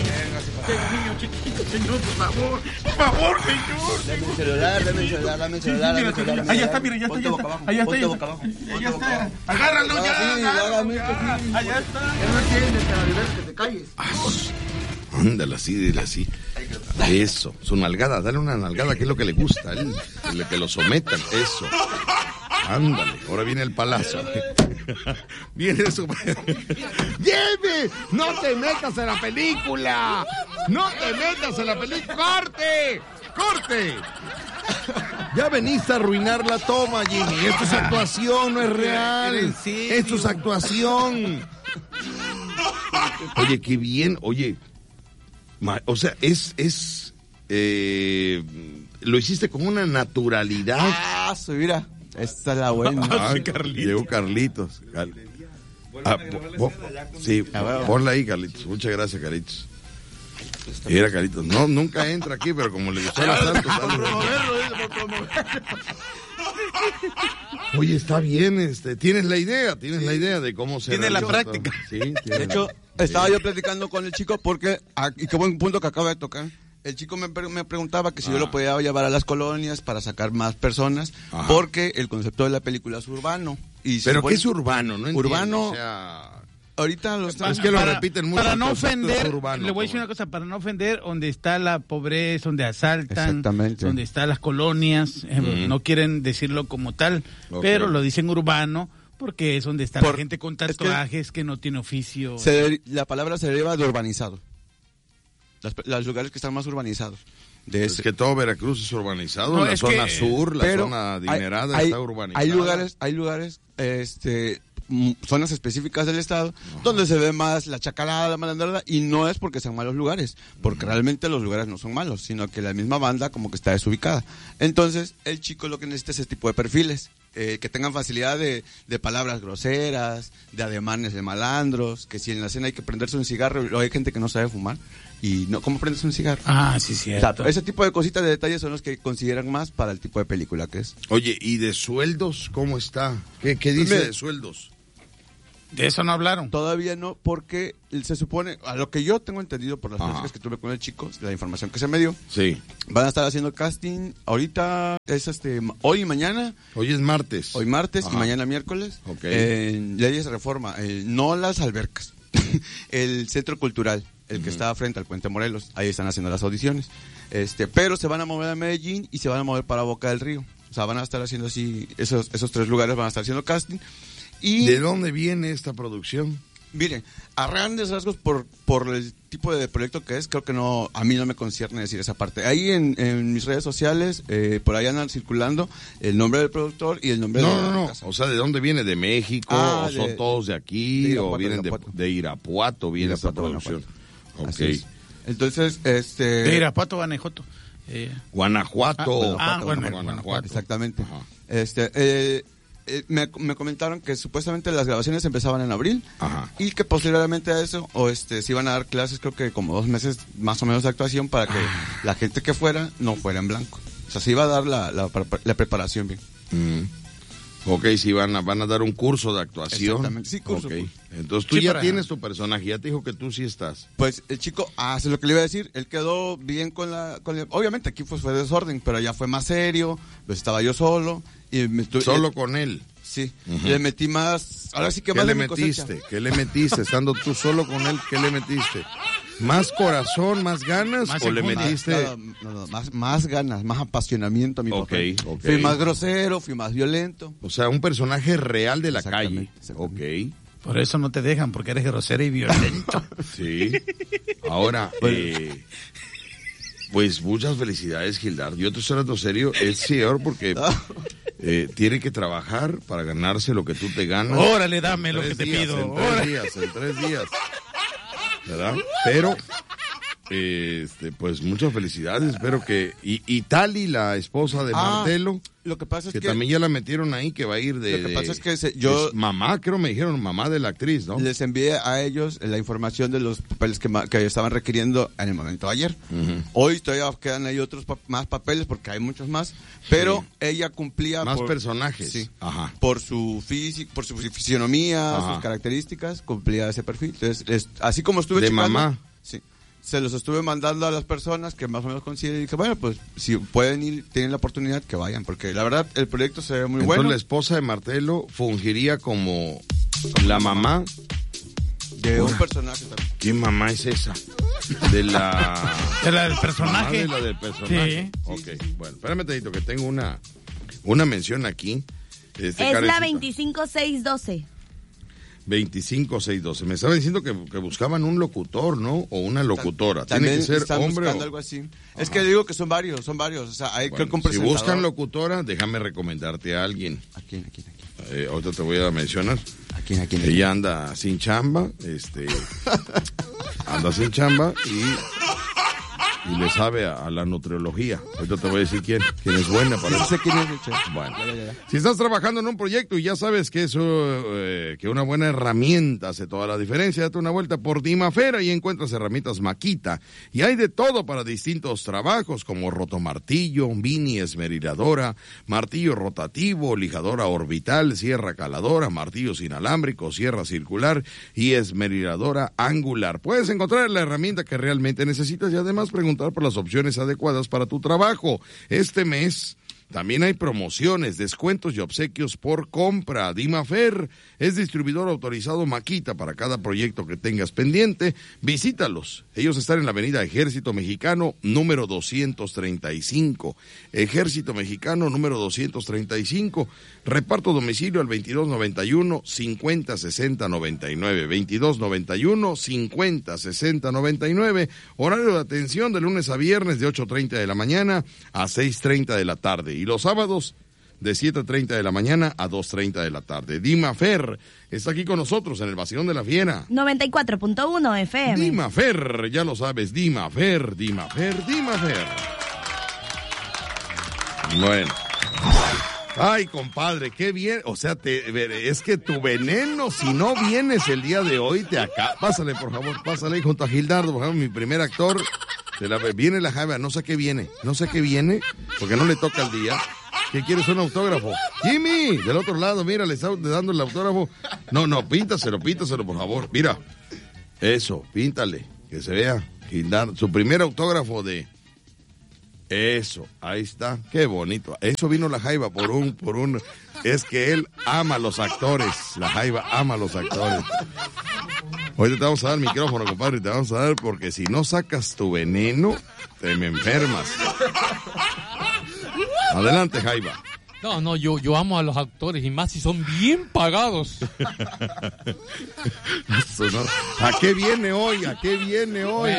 Speaker 10: señor, por favor, señor.
Speaker 9: Dame el celular.
Speaker 10: Ahí está, mira, ya está. Ya está. Agárralo ya. Allá está.
Speaker 9: No entiendes, que te calles.
Speaker 8: Ándale, así, dile así. Eso, su nalgada, dale una nalgada, que es lo que le gusta a él, que lo sometan, eso. Ándale, ahora viene el palazo. Viene eso. ¡Lleve! ¡No te metas en la película! ¡No te metas en la película! ¡Corte! Ya veniste a arruinar la toma, Jimmy. Esto es actuación, no es real. Esto es actuación. Oye, qué bien, oye. O sea, lo hiciste con una naturalidad.
Speaker 9: Mira, esta es la buena.
Speaker 8: Llegó Carlitos. Sí, ponla ahí, Carlitos. Muchas gracias, Carlitos. Era Carlitos. No, nunca entra aquí, pero como le gustó el asalto. Oye, está bien, tienes la idea de cómo se
Speaker 10: tiene la práctica.
Speaker 8: Sí,
Speaker 9: de hecho, estaba yo platicando con el chico porque, y qué buen punto que acaba de tocar. El chico me preguntaba que si yo lo podía llevar a las colonias para sacar más personas, porque el concepto de la película es urbano.
Speaker 8: ¿Pero qué es urbano? No entiendo,
Speaker 9: urbano,
Speaker 8: o sea...
Speaker 9: Ahorita
Speaker 8: es que lo repiten mucho.
Speaker 10: Para no ofender, le voy a decir una cosa, para no ofender, donde está la pobreza, donde asaltan, donde están las colonias, no quieren decirlo como tal, pero lo dicen urbano, porque es donde está la gente con tatuajes que no tiene oficio.
Speaker 9: La palabra se deriva de urbanizado. Los lugares que están más urbanizados.
Speaker 8: Es que todo Veracruz es urbanizado, la zona sur, la zona adinerada está urbanizada.
Speaker 9: Hay lugares, zonas específicas del estado donde se ve más la chacalada, la malandrada, y no es porque sean malos lugares, porque realmente los lugares no son malos, sino que la misma banda como que está desubicada. Entonces, el chico lo que necesita es ese tipo de perfiles. que tengan facilidad de palabras groseras, de ademanes de malandros, que si en la cena hay que prenderse un cigarro, hay gente que no sabe fumar. Y no, ¿cómo prendes un cigarro?
Speaker 10: Ah, sí, cierto.
Speaker 9: O sea, ese tipo de cositas, de detalles son los que consideran más para el tipo de película que es.
Speaker 8: Oye, ¿y de sueldos cómo está? ¿Qué dice de sueldos?
Speaker 10: De eso no hablaron.
Speaker 9: Todavía no, porque se supone, a lo que yo tengo entendido por las pláticas que tuve con el chico, de la información que se me dio,
Speaker 8: sí,
Speaker 9: van a estar haciendo casting ahorita, es hoy y mañana.
Speaker 8: Hoy es martes.
Speaker 9: Hoy martes y mañana miércoles. En Leyes de Reforma, no las albercas, el centro cultural, el que está frente al Puente Morelos, ahí están haciendo las audiciones. Pero se van a mover a Medellín y se van a mover para Boca del Río. O sea, van a estar haciendo así, esos 3 lugares van a estar haciendo casting. Y,
Speaker 8: ¿de dónde viene esta producción?
Speaker 9: Miren, a grandes rasgos por el tipo de proyecto que es, creo que no, a mí no me concierne decir esa parte. Ahí en mis redes sociales, por ahí andan circulando el nombre del productor y el nombre de la casa.
Speaker 8: O sea, ¿de dónde viene? ¿De México? ¿O son todos de aquí? ¿O vienen de Irapuato? Viene esta producción. Ok.
Speaker 9: Entonces,
Speaker 10: de Irapuato, Guanajuato.
Speaker 8: Guanajuato.
Speaker 9: Guanajuato. Exactamente. Me comentaron que supuestamente las grabaciones empezaban en abril.
Speaker 8: Ajá.
Speaker 9: Y que posteriormente a eso se iban a dar clases, creo que como 2 meses más o menos de actuación, para que la gente que fuera no fuera en blanco. O sea, se iba a dar la preparación bien.
Speaker 8: Ok, sí, van a dar un curso de actuación.
Speaker 9: Exactamente, sí, curso.
Speaker 8: Okay. Entonces tú ya tienes tu personaje, ya te dijo que tú sí estás.
Speaker 9: Pues el chico hace lo que le iba a decir, él quedó bien con obviamente aquí fue desorden, pero allá fue más serio, pues estaba yo solo.
Speaker 8: ¿Solo con él?
Speaker 9: Sí, le metí más, ahora sí que más de mi cosecha.
Speaker 8: ¿Qué le metiste? Estando tú solo con él, ¿qué le metiste? ¿Más corazón, más ganas o le metiste?
Speaker 9: No, más ganas, más apasionamiento a mi papá.
Speaker 8: Okay.
Speaker 9: Fui más grosero, fui más violento.
Speaker 8: O sea, un personaje real de la calle.
Speaker 9: Exactamente.
Speaker 8: Ok.
Speaker 10: Por eso no te dejan, porque eres grosero y violento.
Speaker 8: Sí. Ahora, pues muchas felicidades, Gildardo. Yo te estoy hablando serio, es señor porque tiene que trabajar para ganarse lo que tú te ganas.
Speaker 10: Órale, dame lo que te pido.
Speaker 8: En 3 días. ¿Verdad? Pero, pues muchas felicidades. Espero que... Y Tali, la esposa de Martelo,
Speaker 9: lo que pasa es que
Speaker 8: también ya la metieron ahí, que va a ir de...
Speaker 9: Lo que pasa es que yo...
Speaker 8: mamá, creo me dijeron, mamá de la actriz, ¿no?
Speaker 9: Les envié a ellos la información de los papeles que estaban requiriendo en el momento de ayer. Hoy todavía quedan ahí otros más papeles, porque hay muchos más, pero ella cumplía...
Speaker 8: Más personajes.
Speaker 9: Sí.
Speaker 8: Ajá.
Speaker 9: Por su físico, por su fisionomía, sus características, cumplía ese perfil. Entonces, así como estuve
Speaker 8: de
Speaker 9: checando,
Speaker 8: mamá.
Speaker 9: Sí. Se los estuve mandando a las personas que más o menos consideren y dije, bueno, pues si pueden ir, tienen la oportunidad, que vayan, porque la verdad el proyecto se ve muy bueno.
Speaker 8: Entonces la esposa de Martelo fungiría como la mamá
Speaker 9: de un personaje también.
Speaker 8: ¿Qué mamá es esa? De la
Speaker 10: del personaje.
Speaker 8: De la del personaje. Sí. Ok, bueno, espérame tantito que tengo una mención aquí.
Speaker 13: Es la 25612.
Speaker 8: 25612. Me estaba diciendo que buscaban un locutor, ¿no? O una locutora. Tiene que ser hombre o...
Speaker 9: algo así. Es que digo que son varios. O sea, hay que
Speaker 8: si buscan locutora, déjame recomendarte a alguien.
Speaker 9: ¿A quién?
Speaker 8: Ahorita te voy a mencionar.
Speaker 9: ¿A quién?
Speaker 8: Ella anda sin chamba, anda sin chamba y le sabe a la nutriología. Ahorita te voy a decir quién es buena para eso.
Speaker 9: No sé quién es.
Speaker 8: Bueno, si estás trabajando en un proyecto y ya sabes que eso, que una buena herramienta hace toda la diferencia, date una vuelta por Dimafera y encuentras herramientas Makita. Y hay de todo para distintos trabajos, como rotomartillo, mini esmeriladora, martillo rotativo, lijadora orbital, sierra caladora, martillos inalámbricos, sierra circular y esmeriladora angular. Puedes encontrar la herramienta que realmente necesitas y además preguntar por las opciones adecuadas para tu trabajo. Este mes también hay promociones, descuentos y obsequios por compra. Dimafer es distribuidor autorizado Makita para cada proyecto que tengas pendiente. Visítalos. Ellos están en la avenida Ejército Mexicano, número 235. Ejército Mexicano, número 235. Reparto domicilio al 2291-506099. 2291-506099. Horario de atención de lunes a viernes de 8:30 de la mañana a 6:30 de la tarde. Y los sábados de 7:30 de la mañana a 2:30 de la tarde. Dimafer está aquí con nosotros en el Vacilón de la Fiera.
Speaker 13: 94.1 FM.
Speaker 8: Dimafer, ya lo sabes, Dimafer. Bueno. Ay, compadre, qué bien. O sea, es que tu veneno, si no vienes el día de hoy, te acá. Pásale, por favor, pásale junto a Gildardo, por favor, mi primer actor. Viene la Jaiba, no sé qué viene, porque no le toca el día. ¿Qué quieres, un autógrafo? Jimmy, del otro lado, mira, le está dando el autógrafo. No, píntaselo, por favor. Mira, eso, píntale, que se vea. Gildardo, su primer autógrafo de... Eso, ahí está, qué bonito. Eso vino la Jaiba por un... Es que él ama a los actores, la Jaiba ama a los actores. Hoy te vamos a dar el micrófono, compadre, te vamos a dar porque si no sacas tu veneno, te me enfermas. Adelante, Jaiba.
Speaker 15: No, yo amo a los actores y más si son bien pagados.
Speaker 8: Eso no. ¿A qué viene hoy? ¿A qué viene?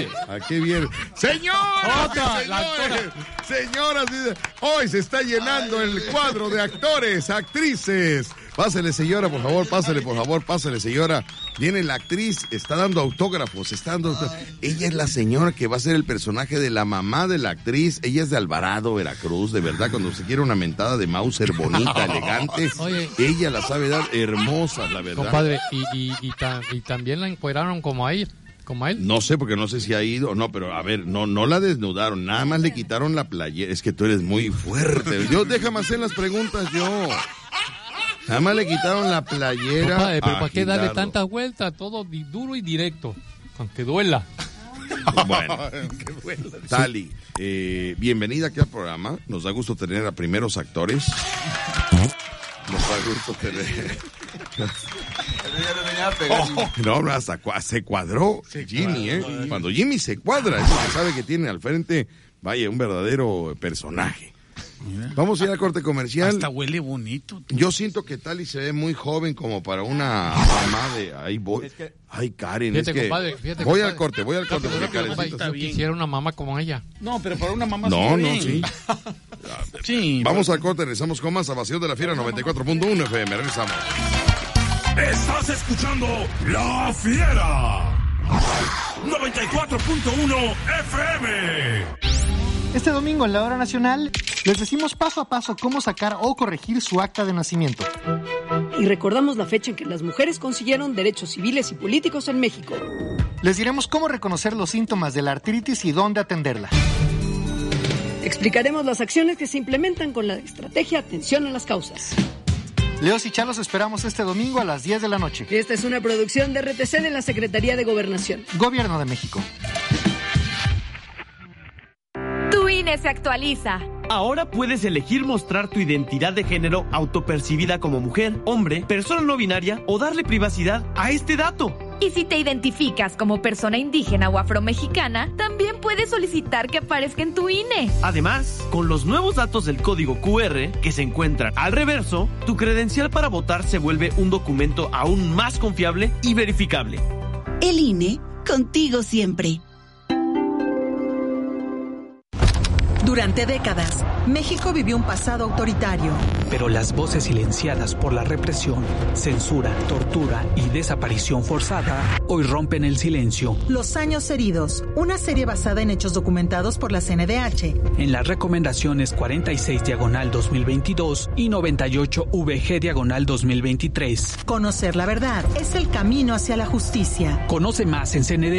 Speaker 8: Señoras, hoy se está llenando el cuadro de actores, actrices. Pásale, señora, por favor, pásale, señora. Viene la actriz, está dando autógrafos, Ella es la señora que va a ser el personaje de la mamá de la actriz. Ella es de Alvarado, Veracruz, de verdad, cuando se quiere una mentada de Mauser bonita, elegante. Oye, ella la sabe dar hermosa, la verdad.
Speaker 15: Compadre, y también la encueraron como a él.
Speaker 8: No sé, porque no sé si ha ido o no, pero a ver, no la desnudaron, nada más le quitaron la playera. Es que tú eres muy fuerte. Déjame hacer las preguntas yo. Nada más le quitaron la playera.
Speaker 15: Compadre, pero ¿para qué darle tantas vueltas? Todo duro y directo, aunque duela.
Speaker 8: Bueno, Tali, bienvenida aquí al programa. Nos da gusto tener a primeros actores. Nos da gusto tener... No, hasta se cuadró Jimmy, Cuando Jimmy se cuadra, es porque sabe que tiene al frente, vaya, un verdadero personaje. Mira. Vamos a ir a corte comercial.
Speaker 10: Hasta huele bonito.
Speaker 8: Yo siento que Tali se ve muy joven como para una mamá de... Ahí voy. Ay, Karen,
Speaker 15: fíjate,
Speaker 8: es que...
Speaker 15: compadre,
Speaker 8: voy al corte.
Speaker 15: Yo quisiera una mamá como ella.
Speaker 10: No, pero para una mamá...
Speaker 8: Sí. Sí. Vamos al corte, regresamos con más Salvación de la Fiera 94.1 FM. Regresamos.
Speaker 5: Estás escuchando La Fiera 94.1 FM.
Speaker 16: Este domingo en la Hora Nacional les decimos paso a paso cómo sacar o corregir su acta de nacimiento.
Speaker 17: Y recordamos la fecha en que las mujeres consiguieron derechos civiles y políticos en México.
Speaker 16: Les diremos cómo reconocer los síntomas de la artritis y dónde atenderla.
Speaker 17: Explicaremos las acciones que se implementan con la estrategia Atención a las Causas.
Speaker 16: Leos y Chá los esperamos este domingo a las 10 de la noche.
Speaker 17: Esta es una producción de RTC de la Secretaría de Gobernación.
Speaker 16: Gobierno de México.
Speaker 11: Tu INE se actualiza.
Speaker 18: Ahora puedes elegir mostrar tu identidad de género autopercibida como mujer, hombre, persona no binaria o darle privacidad a este dato.
Speaker 11: Y si te identificas como persona indígena o afromexicana, también puedes solicitar que aparezca en tu INE.
Speaker 18: Además, con los nuevos datos del código QR que se encuentran al reverso, tu credencial para votar se vuelve un documento aún más confiable y verificable.
Speaker 19: El INE, contigo siempre. Durante décadas, México vivió un pasado autoritario.
Speaker 20: Pero las voces silenciadas por la represión, censura, tortura y desaparición forzada hoy rompen el silencio.
Speaker 19: Los años heridos, una serie basada en hechos documentados por la CNDH.
Speaker 20: En las recomendaciones 46/2022 y 98/VG/2023.
Speaker 19: Conocer la verdad es el camino hacia la justicia.
Speaker 20: Conoce más en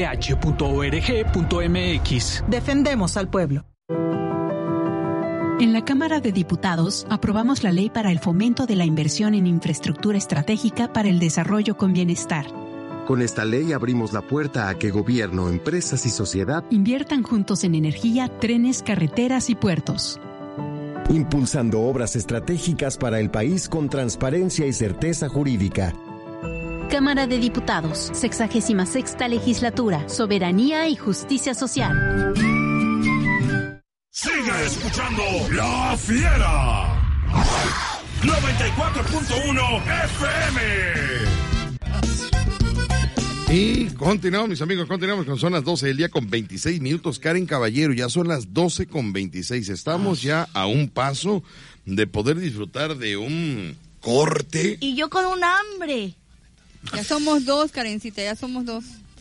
Speaker 20: cndh.org.mx.
Speaker 19: Defendemos al pueblo.
Speaker 3: En la Cámara de Diputados aprobamos la Ley para el Fomento de la Inversión en Infraestructura Estratégica para el Desarrollo con Bienestar.
Speaker 21: Con esta ley abrimos la puerta a que gobierno, empresas y sociedad
Speaker 3: inviertan juntos en energía, trenes, carreteras y puertos.
Speaker 21: Impulsando obras estratégicas para el país con transparencia y certeza jurídica.
Speaker 22: Cámara de Diputados, 66ª Legislatura, Soberanía y Justicia Social.
Speaker 5: Sigue escuchando La Fiera 94.1 FM.
Speaker 8: Y continuamos, mis amigos, continuamos, son las 12 del día con 26 minutos. Karen Caballero, ya son las 12 con 26. Estamos ya a un paso de poder disfrutar de un corte.
Speaker 13: Y yo con un hambre.
Speaker 23: Ya somos dos, Karencita, ya somos dos.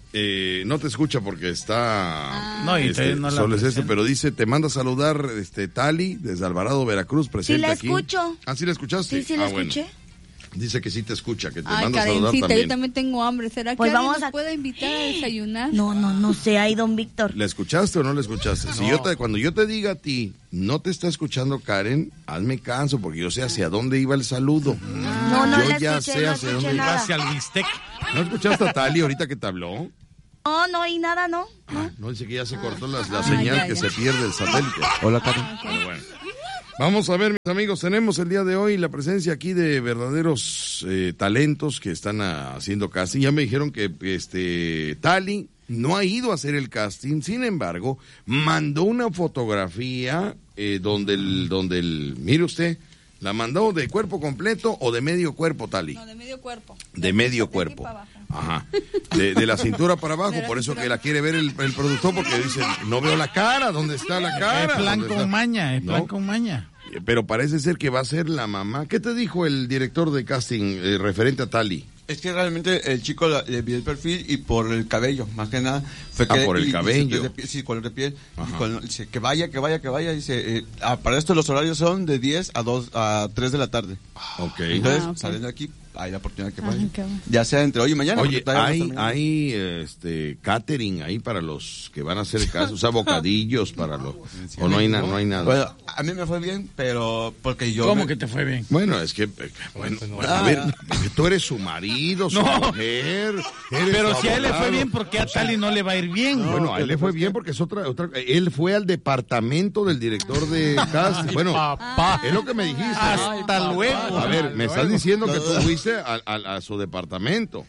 Speaker 8: no te escucha porque está
Speaker 10: no, y no
Speaker 8: solo es pero dice, te manda a saludar Tali desde Alvarado, Veracruz, presente aquí.
Speaker 13: Sí, la escucho.
Speaker 8: ¿Ah, sí la escuchaste?
Speaker 13: Sí, la escuché.
Speaker 8: Bueno. Dice que sí te escucha, que te manda a saludar también.
Speaker 1: Yo también tengo hambre. ¿Será que alguien nos puede invitar a desayunar?
Speaker 13: No sé, ahí don Víctor.
Speaker 8: ¿La escuchaste o no la escuchaste? Si cuando yo te diga a ti, no te está escuchando Karen, hazme caso, porque yo sé hacia dónde iba el saludo.
Speaker 13: Yo
Speaker 8: ya sé hacia dónde iba.
Speaker 10: Hacia el bistec.
Speaker 8: ¿No escuchaste a Tali ahorita que te habló?
Speaker 13: No, y nada, no.
Speaker 8: No, dice que ya se cortó la señal, que se pierde el satélite.
Speaker 9: Hola, Karen.
Speaker 8: Bueno. Vamos a ver, mis amigos, tenemos el día de hoy la presencia aquí de verdaderos talentos que están haciendo casting. Ya me dijeron que Tali no ha ido a hacer el casting, sin embargo, mandó una fotografía donde el mire usted, ¿la mandó de cuerpo completo o de medio cuerpo, Tali?
Speaker 1: No, de medio cuerpo.
Speaker 8: De medio cuerpo. Ajá. De la cintura para abajo, por eso que la quiere ver el productor, porque dice, no veo la cara, ¿dónde está la cara?
Speaker 10: Es plan con maña,
Speaker 8: Pero parece ser que va a ser la mamá. ¿Qué te dijo el director de casting referente a Tali?
Speaker 9: Es que realmente el chico le vio el perfil y por el cabello, más que nada. Fue que,
Speaker 8: por el cabello.
Speaker 9: Sí, color de piel. Dice, que vaya. Dice, para esto los horarios son de 10 a 3 de la tarde.
Speaker 8: Ok.
Speaker 9: Entonces, salen de aquí, hay la oportunidad que vaya. Ya sea entre hoy y mañana.
Speaker 8: Oye, hay catering ahí para los que van a hacer caso, o sea, bocadillos para los... o no hay nada.
Speaker 9: Bueno, a mí me fue bien, pero porque yo...
Speaker 10: ¿Cómo que te fue bien?
Speaker 8: Bueno, es que... a ver, tú eres su marido, su mujer...
Speaker 10: Pero si a él le fue bien, ¿por qué a Tali no le va a ir bien?
Speaker 8: No, bueno, a él le fue bien porque es otra... Él fue al departamento del director de casting. Bueno, es lo que me dijiste.
Speaker 10: Hasta luego.
Speaker 8: A ver, me estás diciendo que tú fuiste a su departamento.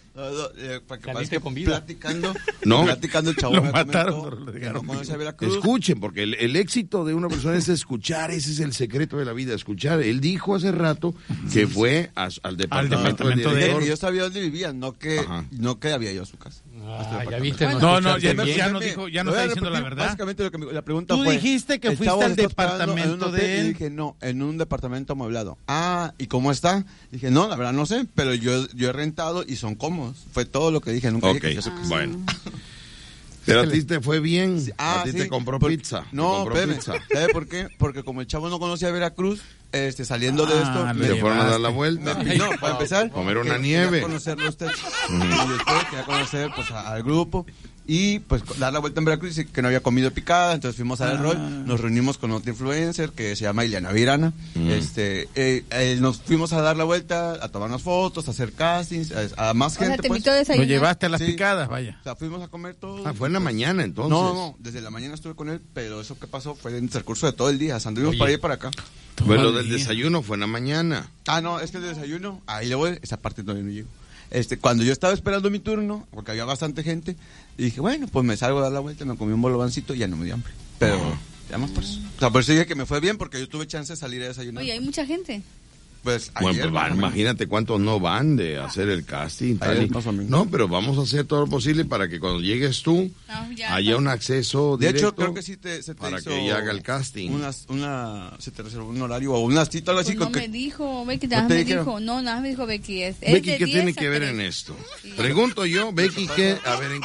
Speaker 9: Platicando el chavo.
Speaker 8: Lo mataron. Escuchen, porque el éxito de una persona es escuchar, ese es el secreto de la vida, escuchar. Él dijo hace rato que fue al departamento del director.
Speaker 9: Yo sabía dónde vivía, no que había ido a su casa.
Speaker 10: Ya viste. Ya no está diciendo la verdad.
Speaker 9: Básicamente la pregunta
Speaker 10: fue... Tú dijiste que fuiste al departamento de él.
Speaker 9: Y dije, no, en un departamento amueblado. ¿Y cómo está? Dije, no, la verdad no sé, pero yo he rentado y son cómodos. Fue todo lo que dije, nunca dije que
Speaker 8: bueno. Pero a ti te fue bien, a ti te compró pizza.
Speaker 9: No, espérame, ¿sabe por qué? Porque como el chavo no conocía Veracruz, saliendo de esto...
Speaker 8: Le fueron a dar la vuelta.
Speaker 9: No, para empezar...
Speaker 8: Comer una nieve.
Speaker 9: Quería conocer los techos. Y después quería conocer al grupo. Y pues dar la vuelta en Veracruz, y que no había comido picada, entonces fuimos a dar el rol, nos reunimos con otra influencer que se llama Ileana Virana, nos fuimos a dar la vuelta, a tomarnos fotos, a hacer castings, a más gente.
Speaker 10: Lo llevaste a las picadas, vaya.
Speaker 9: O sea, fuimos a comer todo.
Speaker 8: Fue en la mañana entonces.
Speaker 9: No, desde la mañana estuve con él, pero eso que pasó fue en el transcurso de todo el día, anduvimos para allá y para acá.
Speaker 8: Pues lo del desayuno fue en la mañana.
Speaker 9: No, es que el desayuno, ahí le voy, esa parte todavía no llego. Cuando yo estaba esperando mi turno, porque había bastante gente, y dije, bueno, pues me salgo a dar la vuelta, me comí un bolovancito y ya no me dio hambre. Pero, ya más por eso. O sea, por eso dije que me fue bien, porque yo tuve chance de salir a desayunar.
Speaker 1: Oye, hay mucha gente.
Speaker 9: Pues
Speaker 8: ayer, imagínate cuántos no van de hacer el casting. No, pero vamos a hacer todo lo posible para que cuando llegues tú haya un acceso directo.
Speaker 9: De hecho, creo que sí se te
Speaker 8: para
Speaker 9: hizo
Speaker 8: que ella haga el casting.
Speaker 9: Se te reservó un horario o una cita, algo así.
Speaker 1: Pues no me dijo, Becky, nada me dijo Becky.
Speaker 8: Becky, ¿qué tiene que ver en esto? Sí. Pregunto yo, Becky, ¿en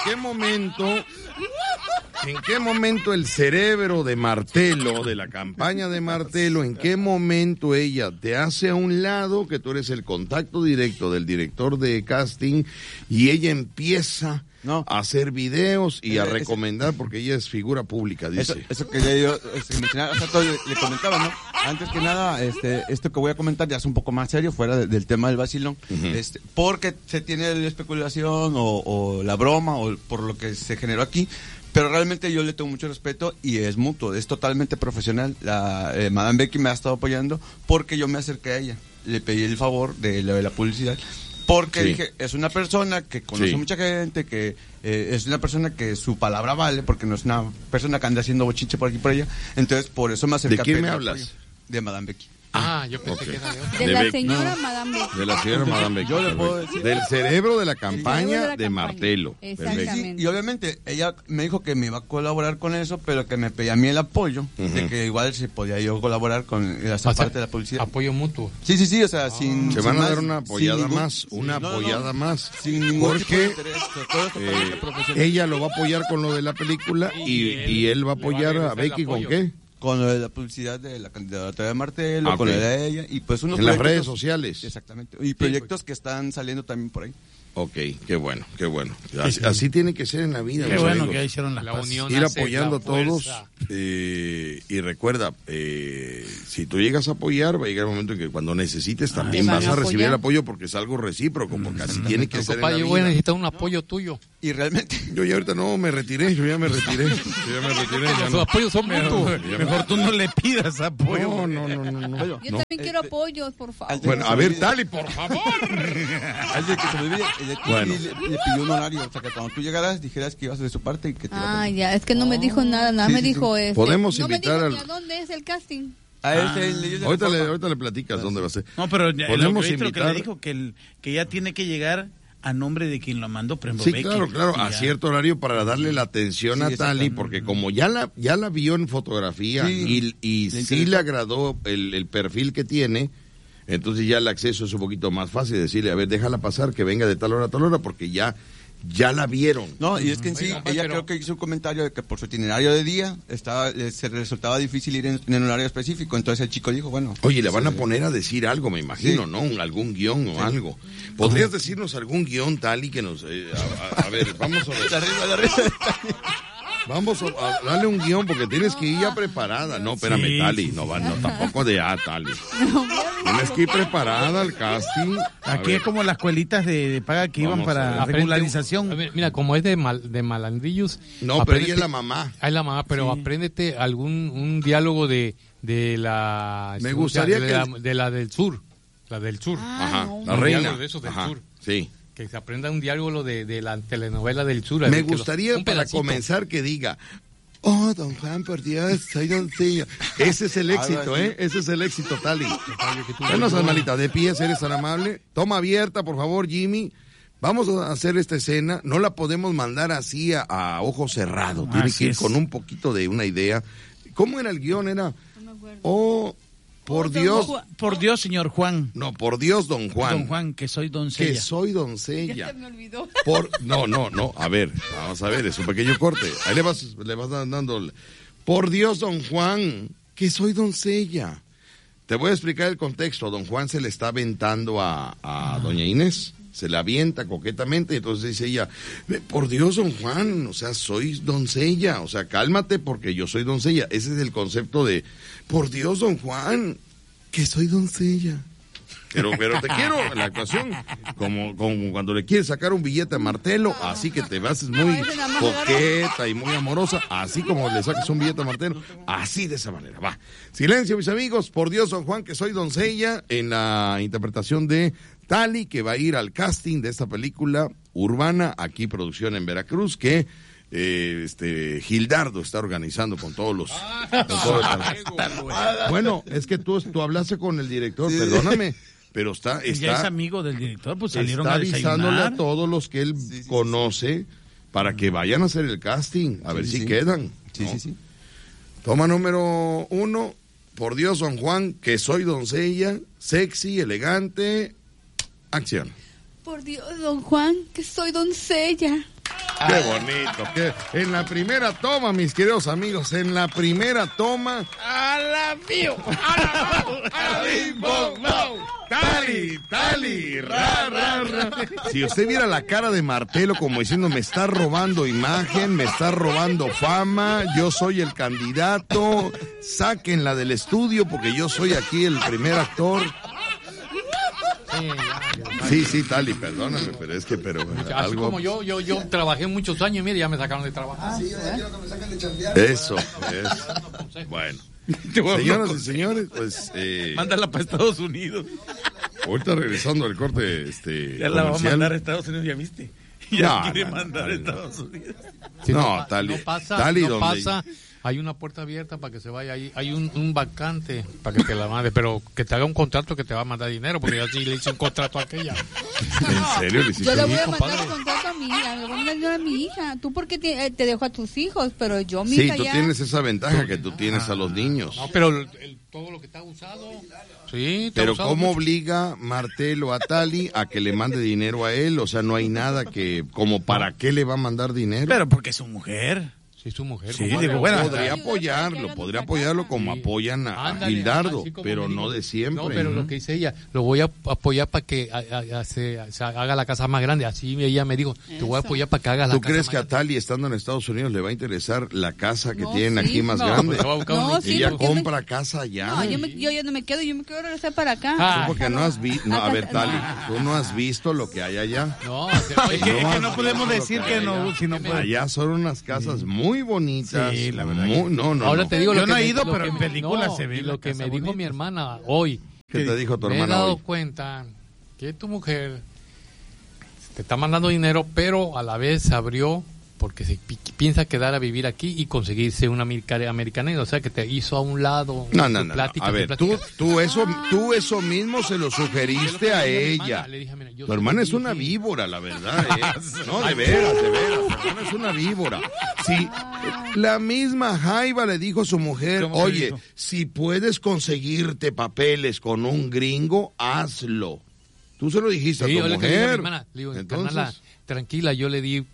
Speaker 8: qué momento el cerebro de Martelo, de la campaña de Martelo, en qué momento ella te hace a un lado, que tú eres el contacto directo del director de casting, y ella empieza a hacer videos y a recomendar, porque ella es figura pública, dice?
Speaker 9: Eso que yo mencionaba, o sea, todo le comentaba, ¿no? Antes que nada, esto que voy a comentar ya es un poco más serio, fuera del tema del vacilón, porque se tiene la especulación o la broma, o por lo que se generó aquí. Pero realmente yo le tengo mucho respeto y es mutuo, es totalmente profesional. Madame Becky me ha estado apoyando porque yo me acerqué a ella. Le pedí el favor de la publicidad porque dije, es una persona que conoce mucha gente, que es una persona que su palabra vale, porque no es una persona que anda haciendo bochinche por aquí y por allá. Entonces, por eso me acerqué.
Speaker 8: ¿De quién me hablas?
Speaker 9: De Madame Becky.
Speaker 15: Yo pensé que era de otra.
Speaker 1: De la señora Madame Becky.
Speaker 8: De la señora Madame Becky.
Speaker 9: Yo le puedo decir.
Speaker 8: Del cerebro de la campaña de Martelo.
Speaker 1: Exactamente.
Speaker 9: Y obviamente ella me dijo que me iba a colaborar con eso, pero que me pedía a mí el apoyo, de que igual se podía yo colaborar con esa parte de la publicidad.
Speaker 15: Apoyo mutuo.
Speaker 9: Sí, o sea, sin...
Speaker 8: Se van a dar una apoyada más, más.
Speaker 9: Sin ningún tipo de
Speaker 8: Porque
Speaker 9: interés.
Speaker 8: ella lo va a apoyar con lo de la película y él va a apoyar a Becky ¿con qué?
Speaker 9: Con lo de la publicidad de la candidatura de Martelo, con lo de ella, y pues unos
Speaker 8: en las redes sociales.
Speaker 9: Exactamente. Y proyectos que están saliendo también por ahí.
Speaker 8: Ok, qué bueno. Así tiene que ser en la vida.
Speaker 10: Qué bueno
Speaker 8: amigos.
Speaker 10: que hicieron la
Speaker 15: unión.
Speaker 8: Ir apoyando a todos. Y recuerda, si tú llegas a apoyar, va a llegar el momento en que cuando necesites también vas a recibir el apoyo porque es algo recíproco, porque así tiene que ser en la vida.
Speaker 15: Yo voy a necesitar un apoyo tuyo.
Speaker 9: Y realmente...
Speaker 8: Yo ya ahorita no, me retiré. Ya
Speaker 15: Los apoyos son mutuos.
Speaker 10: Mejor tú no le pidas apoyo.
Speaker 8: No.
Speaker 1: Yo también quiero apoyos, por favor.
Speaker 8: Bueno, a ver, Tali, por favor.
Speaker 9: Alguien que sobrevive, le pidió un horario, o sea, que cuando tú llegaras dijeras que ibas de su parte y que te
Speaker 1: ya, es que no me dijo nada me dijo eso.
Speaker 8: Podemos
Speaker 1: no
Speaker 8: invitar
Speaker 1: me dijo ¿a dónde es el casting?
Speaker 8: Ahorita le platicas dónde va a ser.
Speaker 10: No, pero
Speaker 8: podemos
Speaker 10: invitar... que le dijo que ya tiene que llegar a nombre de quien lo mandó, por ejemplo,
Speaker 8: sí,
Speaker 10: Becky.
Speaker 8: claro, a cierto horario para darle la atención a Tali, porque como ya la vio en fotografía y sí le agradó el perfil que tiene, entonces ya el acceso es un poquito más fácil, decirle, a ver, déjala pasar, que venga de tal hora a tal hora, porque ya la vieron.
Speaker 9: No, y es que en sí, ella creo que hizo un comentario de que por su itinerario de día se resultaba difícil ir en un horario específico, entonces el chico dijo, bueno...
Speaker 8: Oye, le van a poner a decir algo, me imagino, ¿no? Algún guión o algo. ¿Podrías decirnos algún guión, Tali, que nos... a ver, vamos a ver. Vamos a darle un guión porque tienes que ir ya preparada. No, espérame, Tali. No, tampoco de Tali. Tienes que ir preparada al casting.
Speaker 10: Aquí es como las escuelitas de paga que iban para regularización.
Speaker 15: Mira, como es de malandrillos.
Speaker 8: No, pero ella es la mamá.
Speaker 15: Es la mamá, pero apréndete un diálogo de la...
Speaker 8: Me gustaría
Speaker 15: de la del sur. La del sur.
Speaker 8: Ajá, la reina.
Speaker 15: De eso del sur.
Speaker 8: Sí.
Speaker 15: Que se aprenda un diálogo de la telenovela del sur.
Speaker 8: Me gustaría para comenzar que diga, oh, don Juan, por Dios, soy doncella. Ese es el éxito, Ese es el éxito, Tali. Bueno, Salmalita, de pie, eres tan amable. Toma abierta, por favor, Jimmy. Vamos a hacer esta escena. No la podemos mandar así a ojo cerrado. Tiene que ir con un poquito de una idea. ¿Cómo era el guión? Era, por Dios,
Speaker 10: señor Juan.
Speaker 8: No, por Dios, don Juan.
Speaker 10: Don Juan, que soy doncella.
Speaker 1: Ya se me olvidó.
Speaker 8: No. A ver, vamos a ver, es un pequeño corte. Ahí le vas dando. Por Dios, don Juan, que soy doncella. Te voy a explicar el contexto. Don Juan se le está aventando a doña Inés. Se la avienta coquetamente, entonces dice ella, por Dios, don Juan, o sea, soy doncella, o sea, cálmate porque yo soy doncella. Ese es el concepto de, por Dios, don Juan, que soy doncella. Pero te quiero en la actuación, como cuando le quieres sacar un billete a Martelo, así que te vas muy coqueta y muy amorosa, así como le sacas un billete a Martelo, así de esa manera, va. Silencio, mis amigos, por Dios, don Juan, que soy doncella, en la interpretación de Tali, que va a ir al casting de esta película urbana, aquí producción en Veracruz, que Gildardo está organizando con todos los... Bueno, es que tú hablaste con el director, perdóname, pero está
Speaker 10: ya es amigo del director, pues salieron
Speaker 8: está
Speaker 10: a desayunar.
Speaker 8: Avisándole a todos los que él conoce para que vayan a hacer el casting, a ver si quedan. Sí. Toma número 1, por Dios, don Juan, que soy doncella, sexy, elegante... Acción.
Speaker 1: Por Dios, don Juan, que soy doncella.
Speaker 8: Qué bonito. En la primera toma, mis queridos amigos, en la primera toma.
Speaker 10: ¡A la mío!
Speaker 8: ¡Tali! ¡Ra! Si usted viera la cara de Martelo como diciendo, me está robando imagen, me está robando fama, yo soy el candidato, sáquenla del estudio porque yo soy aquí el primer actor. Sí, Tali, perdóname, pero es que,
Speaker 15: así
Speaker 8: algo...
Speaker 15: como yo trabajé muchos años y mire, ya me sacaron de trabajar.
Speaker 8: Sí, yo quiero que me saquen de chambear. Eso es. Bueno. Señoras y señores, pues...
Speaker 10: Mándala para Estados Unidos.
Speaker 8: Ahorita regresando al corte,
Speaker 10: ya la va a mandar a Estados Unidos, ¿ya viste? Ya quiere mandar a Estados Unidos.
Speaker 8: No, Tali.
Speaker 15: No pasa,
Speaker 8: Tali,
Speaker 15: no pasa. Hay una puerta abierta para que se vaya ahí. Hay un vacante para que te la mande, pero que te haga un contrato que te va a mandar dinero, porque yo sí le hice un contrato a aquella.
Speaker 8: ¿En serio le hiciste?
Speaker 1: Yo le voy a mandar un contrato a mi hija, le voy a mandar a mi hija. Tú porque te dejo a tus hijos, pero yo mi hija
Speaker 8: tú
Speaker 1: ya...
Speaker 8: tienes esa ventaja que tú tienes a los niños.
Speaker 15: No, pero todo lo que está usado... Sí,
Speaker 8: pero ¿cómo obliga Martel o a Tali a que le mande dinero a él? O sea, no hay nada que... como ¿para qué le va a mandar dinero?
Speaker 10: Pero porque es su mujer.
Speaker 15: Sí, su mujer.
Speaker 10: Sí, digo, bueno,
Speaker 8: podría apoyarlo como apoyan a Gildardo, pero no de siempre.
Speaker 15: No, pero lo que dice ella, lo voy a apoyar para que se haga la casa más grande. Así ella me dijo, te voy a apoyar para que haga la casa más grande.
Speaker 8: ¿Tú crees que a Tali, estando en Estados Unidos, le va a interesar la casa que tienen aquí más grande? Ella compra casa allá.
Speaker 1: No, yo ya no me quedo, yo me quiero regresar para acá.
Speaker 8: Porque no has visto, a ver, Tali, tú no has visto lo que hay allá.
Speaker 10: No, es que no podemos decir que no, si no podemos.
Speaker 8: Allá son unas casas muy bonitas.
Speaker 10: Sí, la verdad.
Speaker 15: Ahora te digo,
Speaker 10: yo no he ido, pero en películas se ve.
Speaker 15: Lo que me dijo mi hermana hoy.
Speaker 8: ¿Qué te dijo tu hermana hoy?
Speaker 15: Me he dado cuenta que tu mujer te está mandando dinero, pero a la vez se abrió porque se piensa quedar a vivir aquí y conseguirse una americanera, o sea que te hizo a un lado.
Speaker 8: No. A ver, tú eso mismo se lo sugeriste a ella. Tu hermana es una víbora, la verdad. No, de veras. Tu hermana es una víbora. Sí, la misma Jaiba le dijo a su mujer, oye, si puedes conseguirte papeles con un gringo, hazlo. Tú se lo dijiste a tu mujer.
Speaker 15: Le hermana, le digo, carnala, tranquila, yo le di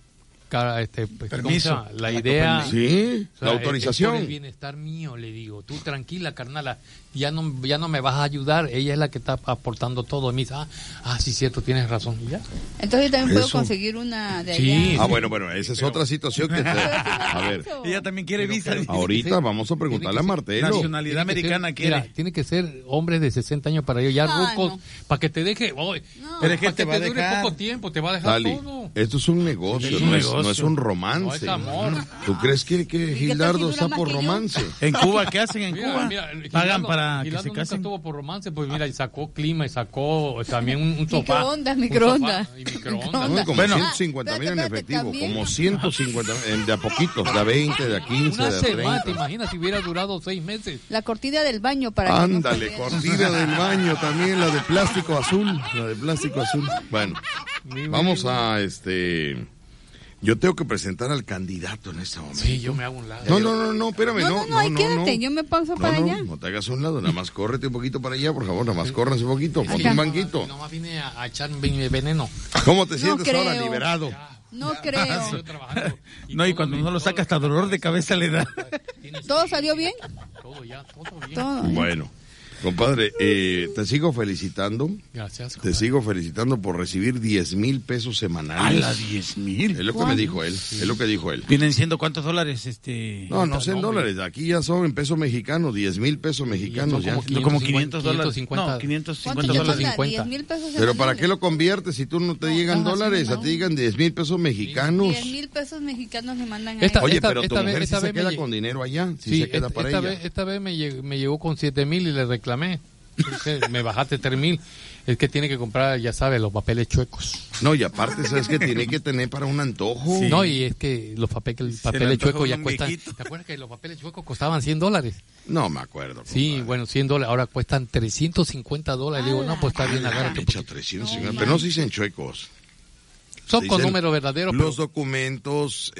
Speaker 15: permiso, la idea,
Speaker 8: sí, o sea, la autorización,
Speaker 15: por el bienestar mío, le digo, tú tranquila, carnala, ya no me vas a ayudar, ella es la que está aportando todo. Y me dice, sí, cierto, tienes razón. ¿Y ya?
Speaker 1: Entonces yo también puedo conseguir una de allá.
Speaker 8: Sí. Bueno, esa es otra situación que a ver,
Speaker 10: ella también quiere visa.
Speaker 8: Ahorita vamos a preguntarle a Martelo.
Speaker 10: Nacionalidad americana quiere.
Speaker 15: Mira, tiene que ser hombres de 60 años para allá, rucos, para que te deje,
Speaker 10: pero es que te va a
Speaker 15: dure
Speaker 10: dejar
Speaker 15: poco tiempo, te va a dejar todo.
Speaker 8: Esto es un negocio, no es un romance.
Speaker 15: No es amor.
Speaker 8: ¿Tú crees que Gildardo está por romance?
Speaker 10: En Cuba, ¿qué hacen en Cuba? Pagan para que se casen.
Speaker 15: Estuvo por romance, pues mira, y sacó clima, y sacó también un sofá.
Speaker 1: Microondas.
Speaker 8: Como 150,000 en efectivo, como 150, de a poquitos, de a 20, de a 15,
Speaker 15: de a 30.
Speaker 8: Semana,
Speaker 15: te imaginas si hubiera durado 6 meses.
Speaker 1: La cortina del baño para
Speaker 8: ándale, cortina del baño también, la de plástico azul, Bueno, vamos a yo tengo que presentar al candidato en este momento.
Speaker 15: Sí, yo me hago un lado.
Speaker 8: No, espérame,
Speaker 1: no, quédate, yo me paso para allá.
Speaker 8: No te hagas a un lado, nada más córrete un poquito para allá, por favor, nada más córrase un poquito, ponte un banquito.
Speaker 15: No más vine a echar veneno.
Speaker 8: ¿Cómo te sientes ahora, liberado?
Speaker 1: No creo.
Speaker 10: No, y cuando uno lo saca hasta dolor de cabeza le da.
Speaker 1: ¿Todo salió bien?
Speaker 15: Todo bien.
Speaker 1: Todo.
Speaker 8: Bueno. Compadre, te sigo felicitando.
Speaker 15: Gracias.
Speaker 8: Te sigo felicitando por recibir 10,000 pesos semanales.
Speaker 10: ¿A 10,000?
Speaker 8: Es lo que me dijo él. Sí. Es lo que dijo él.
Speaker 10: ¿Vienen siendo cuántos dólares?
Speaker 8: No sé en dólares. Aquí ya son en pesos mexicanos, 10,000 pesos mexicanos ya.
Speaker 10: Como 500 dólares.
Speaker 15: 550
Speaker 10: dólares.
Speaker 1: 10,000 pesos.
Speaker 8: Pero ¿para qué lo conviertes si tú no te llegan dólares? A ti llegan 10,000 pesos mexicanos.
Speaker 1: 10,000 pesos mexicanos le mandan a
Speaker 8: Oye, pero tu mujer sí se queda con dinero allá. Sí se queda para ella.
Speaker 15: Esta vez me llegó con 7,000 y le reclamé. Me bajaste 3,000. Es que tiene que comprar, ya sabes, los papeles chuecos.
Speaker 8: No, y aparte, ¿sabes que tiene que tener para un antojo?
Speaker 15: Sí. No, y es que los papeles chuecos ya cuestan. Viejito. ¿Te acuerdas que los papeles chuecos costaban $100?
Speaker 8: No me acuerdo.
Speaker 15: Sí, compadre. Bueno, $100. Ahora cuestan $350. Digo, no, pues está bien, agárrate.
Speaker 8: 350, pero no se dicen chuecos.
Speaker 15: Son con números verdaderos.
Speaker 8: Los documentos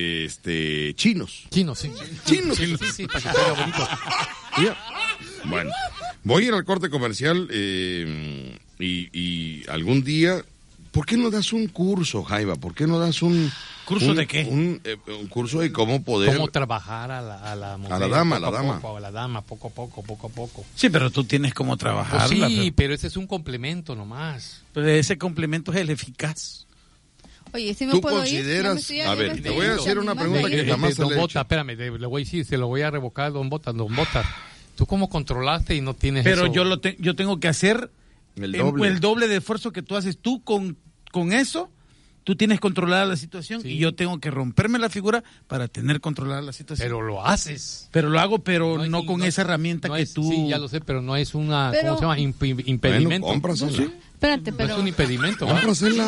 Speaker 8: chinos.
Speaker 15: Chinos, sí.
Speaker 8: Chinos.
Speaker 15: Sí, para que sea bonito.
Speaker 8: Yeah. Bueno, voy a ir al corte comercial y algún día, ¿por qué no das un curso, Jaiba? ¿Por qué no das un...
Speaker 10: ¿Curso de qué?
Speaker 8: Un curso de cómo poder...
Speaker 15: Cómo trabajar a la mujer.
Speaker 8: A la dama.
Speaker 15: Poco a poco.
Speaker 10: Sí, pero tú tienes cómo trabajarla.
Speaker 15: Pues sí, pero ese es un complemento nomás.
Speaker 10: Pero ese complemento es el eficaz.
Speaker 1: Oye, ¿sí me
Speaker 8: ¿Tú
Speaker 1: puedo
Speaker 8: consideras?
Speaker 1: Ir?
Speaker 8: A ver, te voy a hacer una pregunta que jamás se le he hecho.
Speaker 15: Espérame, le voy a decir, se lo voy a revocar, don Botas. ¿Tú cómo controlaste y no tienes
Speaker 10: pero
Speaker 15: eso?
Speaker 10: yo tengo que hacer el doble de esfuerzo que tú haces. Tú con eso, tú tienes controlada la situación y yo tengo que romperme la figura para tener controlada la situación.
Speaker 15: Pero lo haces.
Speaker 10: Pero lo hago, pero no con esa herramienta que tú...
Speaker 15: Sí, ya lo sé, pero no es una... ¿Cómo se llama? Impedimento.
Speaker 8: Bueno, cómprasela.
Speaker 1: ¿Sí? Espérate, pero...
Speaker 15: No es un impedimento.
Speaker 8: Cómprasela.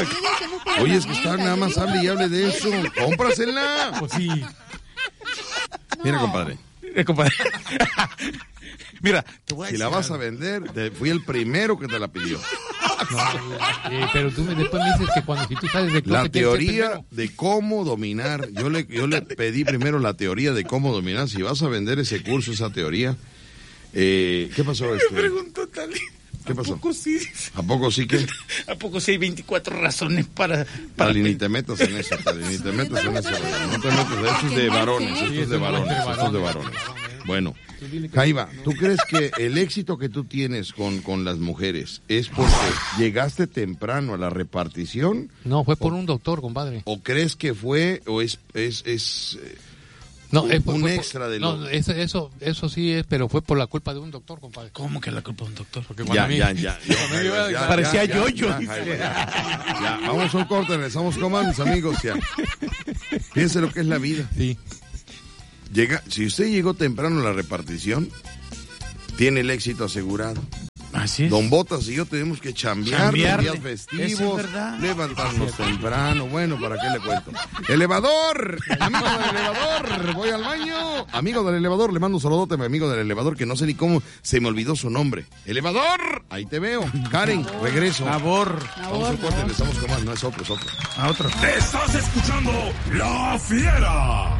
Speaker 8: Oye, es que está nada más hable y hable de eso. Cómprasela.
Speaker 15: Pues sí.
Speaker 8: Mira, compadre.
Speaker 10: Compadre. Mira, te voy a
Speaker 8: si
Speaker 10: decir
Speaker 8: la vas
Speaker 10: algo.
Speaker 8: a vender, fui el primero que te la pidió.
Speaker 15: Pero tú después me dices que si tú sabes de
Speaker 8: la teoría de cómo dominar, yo le pedí primero la teoría de cómo dominar. Si vas a vender ese curso, esa teoría, ¿qué pasó?
Speaker 10: Me preguntó Tali.
Speaker 8: ¿Qué pasó?
Speaker 10: ¿A poco sí
Speaker 8: qué?
Speaker 10: ¿A poco sí hay 24 razones para
Speaker 8: Tali, ni te metas en eso, Tali, ni te metas en eso. No te metas, eso es de varones, esto es de varones. Bueno, Jaiba, ¿tú crees que el éxito que tú tienes con las mujeres es porque llegaste temprano a la repartición?
Speaker 15: No, fue por un doctor, compadre.
Speaker 8: ¿O crees que fue, o es
Speaker 15: no,
Speaker 8: un extra de lo...
Speaker 15: No, eso sí es, pero fue por la culpa de un doctor, compadre.
Speaker 10: ¿Cómo que la culpa de un doctor?
Speaker 15: Porque
Speaker 8: Ya.
Speaker 10: Parecía yo-yo.
Speaker 8: Ya, vamos a un corte, regresamos con más, mis amigos, ya. Fíjense lo que es la vida.
Speaker 15: Sí.
Speaker 8: Si usted llegó temprano a la repartición, tiene el éxito asegurado.
Speaker 10: Así es.
Speaker 8: Don Botas y yo tenemos que chambear los días festivos,
Speaker 10: es
Speaker 8: levantarnos temprano. Bueno, ¿para qué le cuento? ¡Elevador! ¡Amigo del elevador! ¡Voy al baño! Amigo del elevador, le mando un saludote a mi amigo del elevador, que no sé ni cómo se me olvidó su nombre. ¡Elevador! Ahí te veo. Karen, regreso.
Speaker 10: Vamos
Speaker 8: al corte, empezamos con más. No es otro, es otro.
Speaker 10: A otro.
Speaker 5: Estás escuchando La Fiera.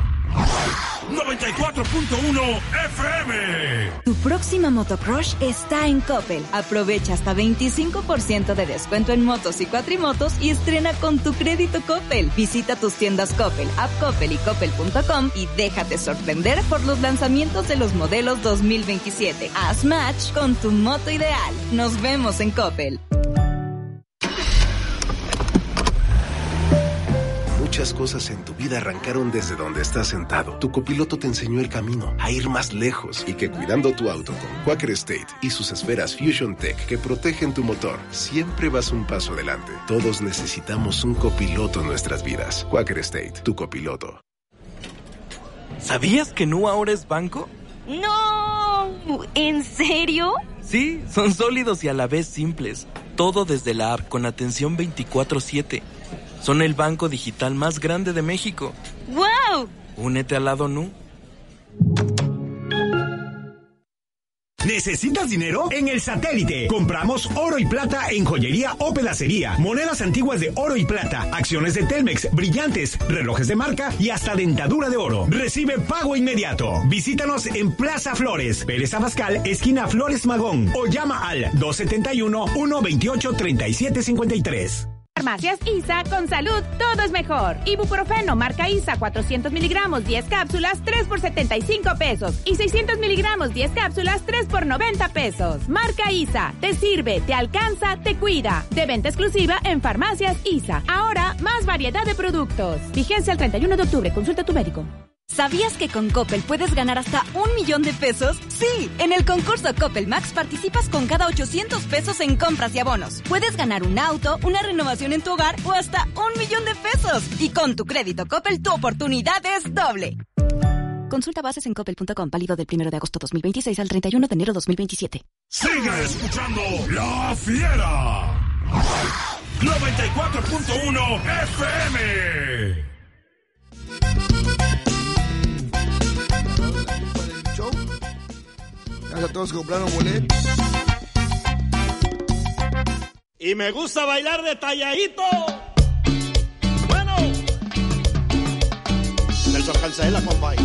Speaker 5: 94.1 FM.
Speaker 2: Tu próxima motocrush está en Coppel. Aprovecha hasta 25% de descuento en motos y cuatrimotos y estrena con tu crédito Coppel. Visita tus tiendas Coppel, App Coppel y Coppel.com y déjate sorprender por los lanzamientos de los modelos 2027. Haz match con tu moto ideal. Nos vemos en Coppel.
Speaker 4: Muchas cosas en tu vida arrancaron desde donde estás sentado. Tu copiloto te enseñó el camino, a ir más lejos, y que cuidando tu auto con Quaker State y sus esferas Fusion Tech que protegen tu motor, siempre vas un paso adelante. Todos necesitamos un copiloto en nuestras vidas. Quaker State, tu copiloto.
Speaker 6: ¿Sabías que Nu ahora es banco?
Speaker 7: ¡No! ¿En serio?
Speaker 6: Sí, son sólidos y a la vez simples. Todo desde la app con atención 24/7. Son el banco digital más grande de México.
Speaker 7: ¡Wow!
Speaker 6: Únete al lado Nu.
Speaker 12: ¿Necesitas dinero? En El Satélite. Compramos oro y plata en joyería o pedacería, monedas antiguas de oro y plata, acciones de Telmex, brillantes, relojes de marca y hasta dentadura de oro. Recibe pago inmediato. Visítanos en Plaza Flores, Pérez Abascal, esquina Flores Magón, o llama al 271-128-3753.
Speaker 11: Farmacias ISA, con salud, todo es mejor. Ibuprofeno, marca ISA, 400 miligramos, 10 cápsulas, 3 por 75 pesos. Y 600 miligramos, 10 cápsulas, 3 por 90 pesos. Marca ISA, te sirve, te alcanza, te cuida. De venta exclusiva en Farmacias ISA. Ahora, más variedad de productos. Vigencia el 31 de octubre, consulta a tu médico.
Speaker 2: ¿Sabías que con Coppel puedes ganar hasta 1 millón de pesos? Sí, en el concurso Coppel Max participas con cada 800 pesos en compras y abonos. Puedes ganar un auto, una renovación en tu hogar o hasta 1 millón de pesos. Y con tu crédito Coppel, tu oportunidad es doble. Consulta bases en coppel.com, válido del 1 de agosto 2026 al 31 de enero 2027.
Speaker 5: Sigue escuchando La Fiera. 94.1 FM.
Speaker 8: Gracias a todos que compraron boletos.
Speaker 23: Y me gusta bailar detalladito. Bueno. Nelson Cancela, compadre.